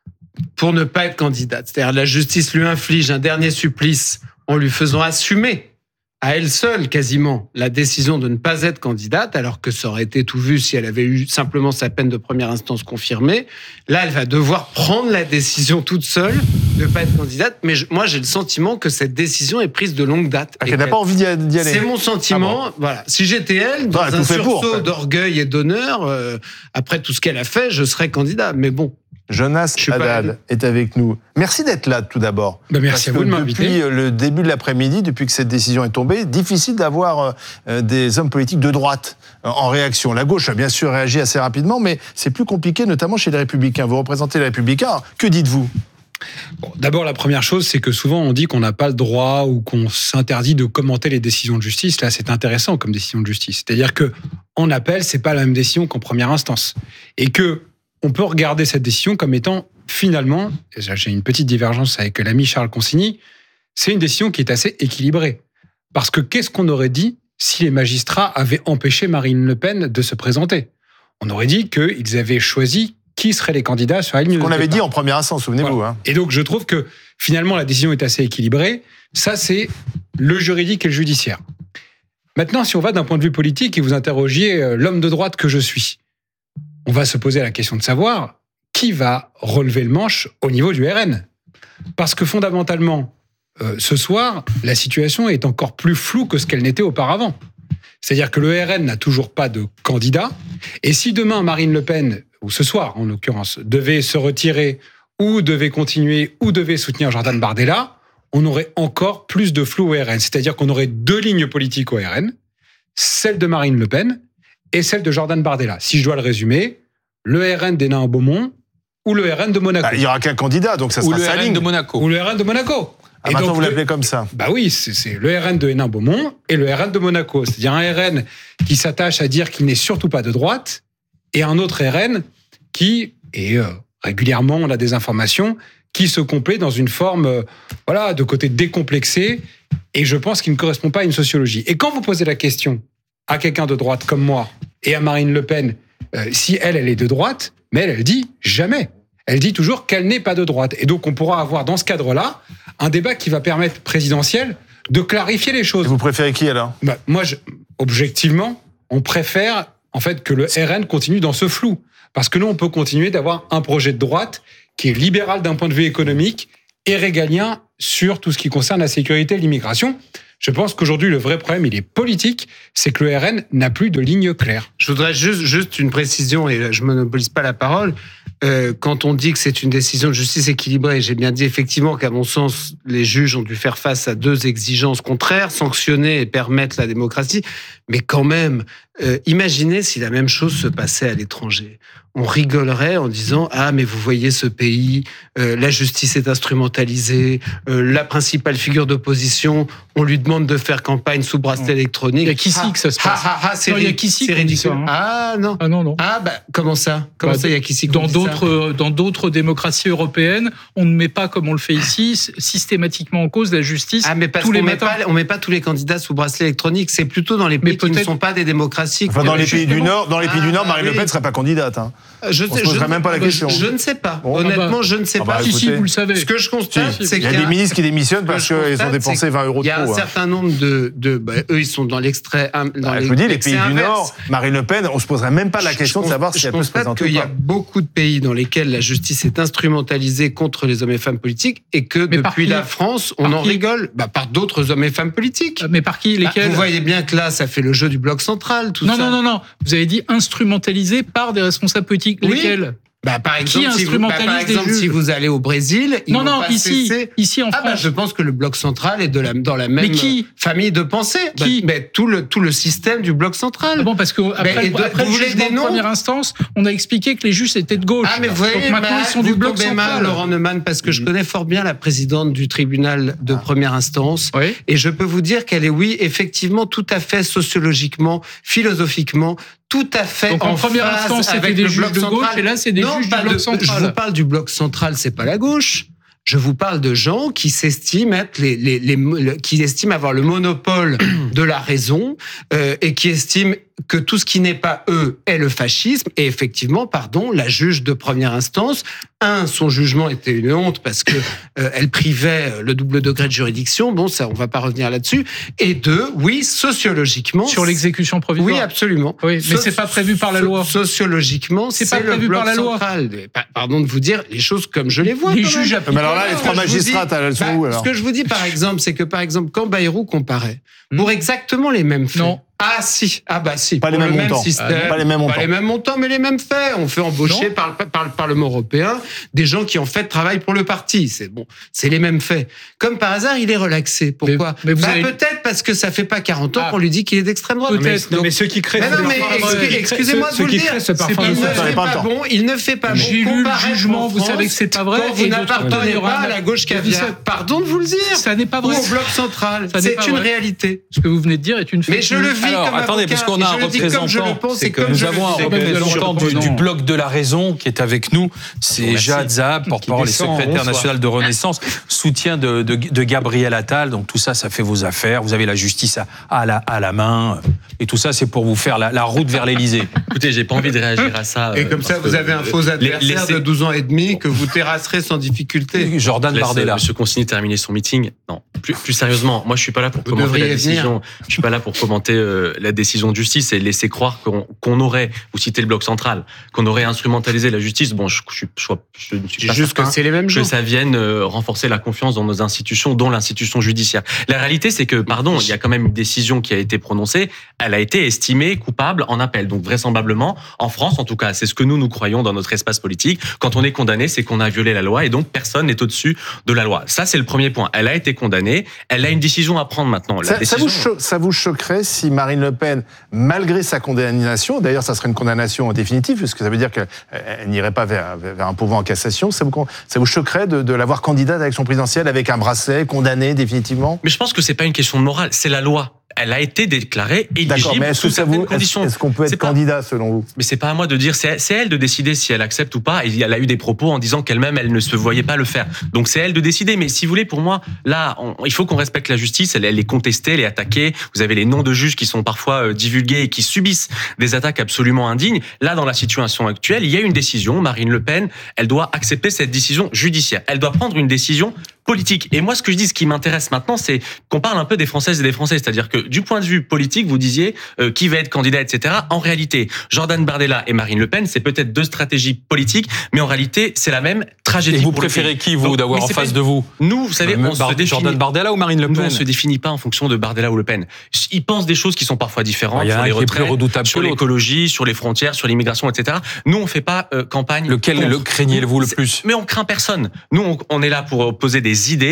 I: pour ne pas être candidate. C'est-à-dire, la justice lui inflige un dernier supplice en lui faisant assumer à elle seule, quasiment, la décision de ne pas être candidate, alors que ça aurait été tout vu si elle avait eu simplement sa peine de première instance confirmée. Là, elle va devoir prendre la décision toute seule de ne pas être candidate. Mais je, moi, j'ai le sentiment que cette décision est prise de longue date.
B: Ah, qu'elle n'a pas envie d'y aller.
I: C'est mon sentiment. Ah bon. Voilà. Si j'étais elle, dans non, un sursaut pour, d'orgueil et d'honneur, euh, après tout ce qu'elle a fait, je serais candidat. Mais bon.
B: Jonas Haddad est avec nous. Merci d'être là, tout d'abord.
I: Ben merci à vous de m'inviter.
B: Depuis le début de l'après-midi, depuis que cette décision est tombée, difficile d'avoir euh, des hommes politiques de droite euh, en réaction. La gauche a bien sûr réagi assez rapidement, mais c'est plus compliqué, notamment chez les Républicains. Vous représentez les Républicains. Que dites-vous ?
J: Bon, d'abord, la première chose, c'est que souvent on dit qu'on n'a pas le droit ou qu'on s'interdit de commenter les décisions de justice. Là, c'est intéressant comme décision de justice. C'est-à-dire que en appel, c'est pas la même décision qu'en première instance, et que on peut regarder cette décision comme étant, finalement, j'ai une petite divergence avec l'ami Charles Consigny, c'est une décision qui est assez équilibrée. Parce que qu'est-ce qu'on aurait dit si les magistrats avaient empêché Marine Le Pen de se présenter ? On aurait dit qu'ils avaient choisi qui seraient les candidats sur la ligne de départ.
B: Ce qu'on avait dit en première instance, souvenez-vous.
J: Voilà.
B: Hein.
J: Et donc, je trouve que, finalement, la décision est assez équilibrée. Ça, c'est le juridique et le judiciaire. Maintenant, si on va d'un point de vue politique et vous interrogiez l'homme de droite que je suis, on va se poser la question de savoir qui va relever le manche au niveau du R N. Parce que fondamentalement, euh, ce soir, la situation est encore plus floue que ce qu'elle n'était auparavant. C'est-à-dire que le R N n'a toujours pas de candidat. Et si demain, Marine Le Pen, ou ce soir en l'occurrence, devait se retirer ou devait continuer ou devait soutenir Jordan Bardella, on aurait encore plus de flou au R N. C'est-à-dire qu'on aurait deux lignes politiques au R N, celle de Marine Le Pen et celle de Jordan Bardella. Si je dois le résumer, le R N d'Hénin Beaumont ou le R N de Monaco.
B: Bah, il n'y aura qu'un candidat, donc ça sera
J: ou le
B: sa
J: R N
B: ligne.
J: de Monaco. Ou le R N de Monaco.
B: Ah,
J: et
B: maintenant,
J: donc,
B: vous
J: le...
B: l'appelez comme ça.
J: Bah oui, c'est, c'est le R N de Hénin-Beaumont et le R N de Monaco. C'est-à-dire un R N qui s'attache à dire qu'il n'est surtout pas de droite et un autre R N qui, et euh, régulièrement on a des informations, qui se complaît dans une forme euh, voilà, de côté décomplexé et je pense qu'il ne correspond pas à une sociologie. Et quand vous posez la question à quelqu'un de droite comme moi et à Marine Le Pen, euh, si elle, elle est de droite, mais elle, elle dit jamais. Elle dit toujours qu'elle n'est pas de droite. Et donc, on pourra avoir, dans ce cadre-là, un débat qui va permettre, présidentiel, de clarifier les choses.
B: Et vous préférez qui, alors ?
J: bah, Moi, je, objectivement, on préfère, en fait, que le R N continue dans ce flou. Parce que nous, on peut continuer d'avoir un projet de droite qui est libéral d'un point de vue économique et régalien sur tout ce qui concerne la sécurité et l'immigration. Je pense qu'aujourd'hui, le vrai problème, il est politique, c'est que le R N n'a plus de ligne claire.
I: Je voudrais juste, juste une précision, et je ne monopolise pas la parole. Euh, quand on dit que c'est une décision de justice équilibrée, j'ai bien dit effectivement qu'à mon sens, les juges ont dû faire face à deux exigences contraires, sanctionner et permettre la démocratie. Mais quand même, euh, imaginez si la même chose se passait à l'étranger. On rigolerait en disant « Ah, mais vous voyez ce pays, euh, la justice est instrumentalisée, euh, la principale figure d'opposition, on lui demande de faire campagne sous bracelet électronique. »
A: Il y a qu'ici
I: ah,
A: que ça se passe.
I: Ah, ah, ah, c'est
A: non, il y a qu'ici
I: c'est
A: qu'on dit ça,
I: ridicule.
A: hein.
I: Ah non.
A: Ah non, non.
I: Ah bah, comment ça Comment
A: bah,
I: ça, il y a qu'ici qu'on
A: dans
I: dit ça
A: d'autres, dans d'autres démocraties européennes, on ne met pas, comme on le fait ici, systématiquement en cause la justice
I: ah, mais parce
A: tous les
I: qu'on met
A: matins.
I: Pas, on met pas tous les candidats sous bracelet électronique, c'est plutôt dans les pays qui ne sont pas des démocraties.
B: Enfin, dans les pays du Nord, dans les pays
I: ah,
B: du Nord, Marine
I: oui.
B: Le Pen ne serait pas candidate. Hein.
I: Je
B: on ne se poserait
I: je,
B: même pas la
I: je,
B: question.
I: Je, je ne sais pas.
B: Bon,
I: Honnêtement,
B: ah bah,
I: je ne sais
B: ah bah,
I: pas.
B: écoutez,
A: si, si, vous le savez.
I: Ce que je constate,
B: si,
I: c'est
B: qu'il
I: qu'il
B: y a des ministres qui démissionnent parce qu'ils ont dépensé vingt euros de trop.
I: Il y a un
B: hein.
I: certain nombre de, de bah, eux, ils sont dans l'extrait. Dans
B: bah,
I: les,
B: je vous dis, les pays du
I: inverse.
B: Nord, Marine Le Pen, on ne se poserait même pas la question
I: je,
B: de savoir
I: je
B: si elle peut se présenter ou pas.
I: Il y a beaucoup de pays dans lesquels la justice est instrumentalisée contre les hommes et femmes politiques et que mais depuis la France, on en rigole. Bah, par d'autres hommes et femmes politiques.
A: Mais par qui? Lesquels?
I: Bah, vous voyez bien que là, ça fait le jeu du bloc central, tout
A: non,
I: ça.
A: Non, non, non. Vous avez dit instrumentalisé par des responsables politiques.
I: Oui.
A: Lesquels?
I: Bah, par exemple,
A: qui
I: si vous, bah, par exemple si vous allez au Brésil, ils
A: non, non,
I: pas
A: ici,
I: cesser...
A: ici en France.
I: Ah bah, je pense que le bloc central est de la, dans la même
A: mais qui
I: famille de pensée.
A: Qui
I: bah, mais tout le tout le système du bloc central.
A: Ah bon, parce que après,
I: bah,
A: après le jugement de première instance, on a expliqué que les juges étaient de gauche.
I: Ah mais vous voyez,
A: donc maintenant
I: bah,
A: ils sont
I: vous
A: du bloc
I: tombez
A: central.
I: mal, Laurent Neumann, parce que je connais fort bien la présidente du tribunal de ah. première instance,
A: oui.
I: et je peux vous dire qu'elle est, oui, effectivement, tout à fait sociologiquement, philosophiquement. Tout à fait.
A: Donc en, en première instance, c'était des juges de gauche, et là, c'est des
I: non,
A: juges du bloc
I: de,
A: central.
I: Je vous parle du bloc central, c'est pas la gauche. Je vous parle de gens qui s'estiment être les, les, les, les qui estiment avoir le monopole de la raison euh, et qui estiment que tout ce qui n'est pas eux est le fascisme. Et effectivement, pardon, la juge de première instance, un, son jugement était une honte parce que euh, elle privait le double degré de juridiction. Bon, ça, on va pas revenir là-dessus. Et deux, oui, sociologiquement,
A: sur l'exécution provisoire.
I: Oui, absolument.
A: Oui, mais so- c'est pas prévu par la loi.
I: Sociologiquement, c'est, c'est pas prévu par la loi. Pardon de vous dire les choses comme je les vois.
A: Les juges.
B: Mais alors là, les trois magistrats, elles sont où alors ?
I: Ce que je vous dis, par exemple, c'est que par exemple, quand Bayrou comparait pour exactement les mêmes faits.
A: Non.
I: Ah si, ah bah si,
B: pas les mêmes
I: le
B: montants,
I: même système,
B: pas les mêmes montants,
I: pas les mêmes montants, mais les mêmes faits. On fait embaucher par, par le Parlement européen des gens qui en fait travaillent pour le parti. C'est bon, c'est les mêmes faits. Comme par hasard, il est relaxé. Pourquoi ?
A: mais, mais vous
I: bah,
A: avez...
I: peut-être parce que ça fait pas quarante ans ah. qu'on lui dit qu'il est d'extrême droite.
J: Peut-être. Non, mais ceux qui créent,
I: mais non, mais excusez, excusez-moi de vous le dire.
J: Ce parfum
I: il ne fait pas bon. Il ne fait pas bon.
A: J'ai lu le jugement. Vous savez que c'est pas vrai.
I: Vous n'appartenez pas à la gauche caviar. Pardon de vous le dire.
A: Ça n'est pas vrai.
I: Ou au bloc central. C'est une réalité.
A: Ce que vous venez de dire est une.
I: Mais je le vis comme
C: attendez, puisqu'on a un représentant, c'est que nous avons un représentant du, du bloc de la raison qui est avec nous, c'est Jad Zahab, porte-parole et secrétaire national de Renaissance, soutien de, de, de Gabriel Attal. Donc tout ça, ça fait vos affaires. Vous avez la justice à, à, la, à la main, et tout ça, c'est pour vous faire la, la route vers l'Élysée.
G: Écoutez, j'ai pas envie de réagir à ça.
I: Et comme ça, vous avez un faux adversaire laissez... de douze ans et demi que vous terrasserez sans difficulté.
C: Jordan
G: Laisse
C: Bardella.
G: Monsieur Consigny terminer son meeting. Non,
L: plus, plus sérieusement, moi je suis pas là pour Vous commenter la décision. Venir. Je suis pas là pour commenter euh, la décision de justice et laisser croire qu'on, qu'on aurait, vous citez le bloc central, qu'on aurait instrumentalisé la justice. Bon, je, je, je, je ne suis pas
J: juste
L: certain
J: que c'est les mêmes gens.
L: Que ça vienne euh, renforcer la confiance dans nos institutions, dont l'institution judiciaire. La réalité, c'est que, pardon, il y a quand même une décision qui a été prononcée. Elle a été estimée coupable en appel. Donc vraisemblablement, en France, en tout cas, c'est ce que nous nous croyons dans notre espace politique. Quand on est condamné, c'est qu'on a violé la loi et donc personne n'est au-dessus de la loi. Ça, c'est le premier point. Elle a été condamnée. Elle a une décision à prendre maintenant. La
B: ça,
L: décision...
B: ça, vous cho- ça vous choquerait si Marine Le Pen, malgré sa condamnation, d'ailleurs, ça serait une condamnation définitive, puisque ça veut dire qu'elle n'irait pas vers, vers un pourvoi en cassation, ça vous, ça vous choquerait de, de l'avoir candidate à l'élection présidentielle avec un bracelet, condamnée définitivement?
L: Mais je pense que c'est pas une question de morale, c'est la loi. Elle a été déclarée éligible.
B: D'accord, mais est-ce, que ça vous, est-ce, est-ce qu'on peut être
L: pas,
B: candidat selon vous?
L: Mais c'est pas à moi de dire, c'est, c'est elle de décider si elle accepte ou pas. Et elle a eu des propos en disant qu'elle-même, elle ne se voyait pas le faire. Donc c'est elle de décider. Mais si vous voulez, pour moi, là, on, il faut qu'on respecte la justice. Elle, elle est contestée, elle est attaquée. Vous avez les noms de juges qui sont parfois euh, divulgués et qui subissent des attaques absolument indignes. Là, dans la situation actuelle, il y a une décision. Marine Le Pen, elle doit accepter cette décision judiciaire. Elle doit prendre une décision politique. Et moi, ce que je dis, ce qui m'intéresse maintenant, c'est qu'on parle un peu des Françaises et des Français. C'est-à-dire que du point de vue politique, vous disiez euh, qui va être candidat, et cetera. En réalité, Jordan Bardella et Marine Le Pen, c'est peut-être deux stratégies politiques, mais en réalité, c'est la même tragédie.
C: Et vous
L: pour
C: préférez qui, vous,
L: Donc,
C: d'avoir en face
L: pas...
C: de vous?
L: Nous, vous savez, on
C: Bar-
L: se définit...
C: Jordan Bardella ou Marine Le Pen?
L: Nous, on se définit pas en fonction de Bardella ou Le Pen. Ils pensent des choses qui sont parfois différentes.
C: Il y a
L: sur
C: un
L: les
C: qui est plus
L: retraites,
C: redoutable
L: sur
C: que l'autre.
L: l'écologie, sur les frontières, sur l'immigration, et cetera. Nous, on fait pas euh, campagne.
C: Lequel
L: contre.
C: le craignez-vous le plus?
L: Mais on craint personne. Nous, on, on est là pour poser des idées.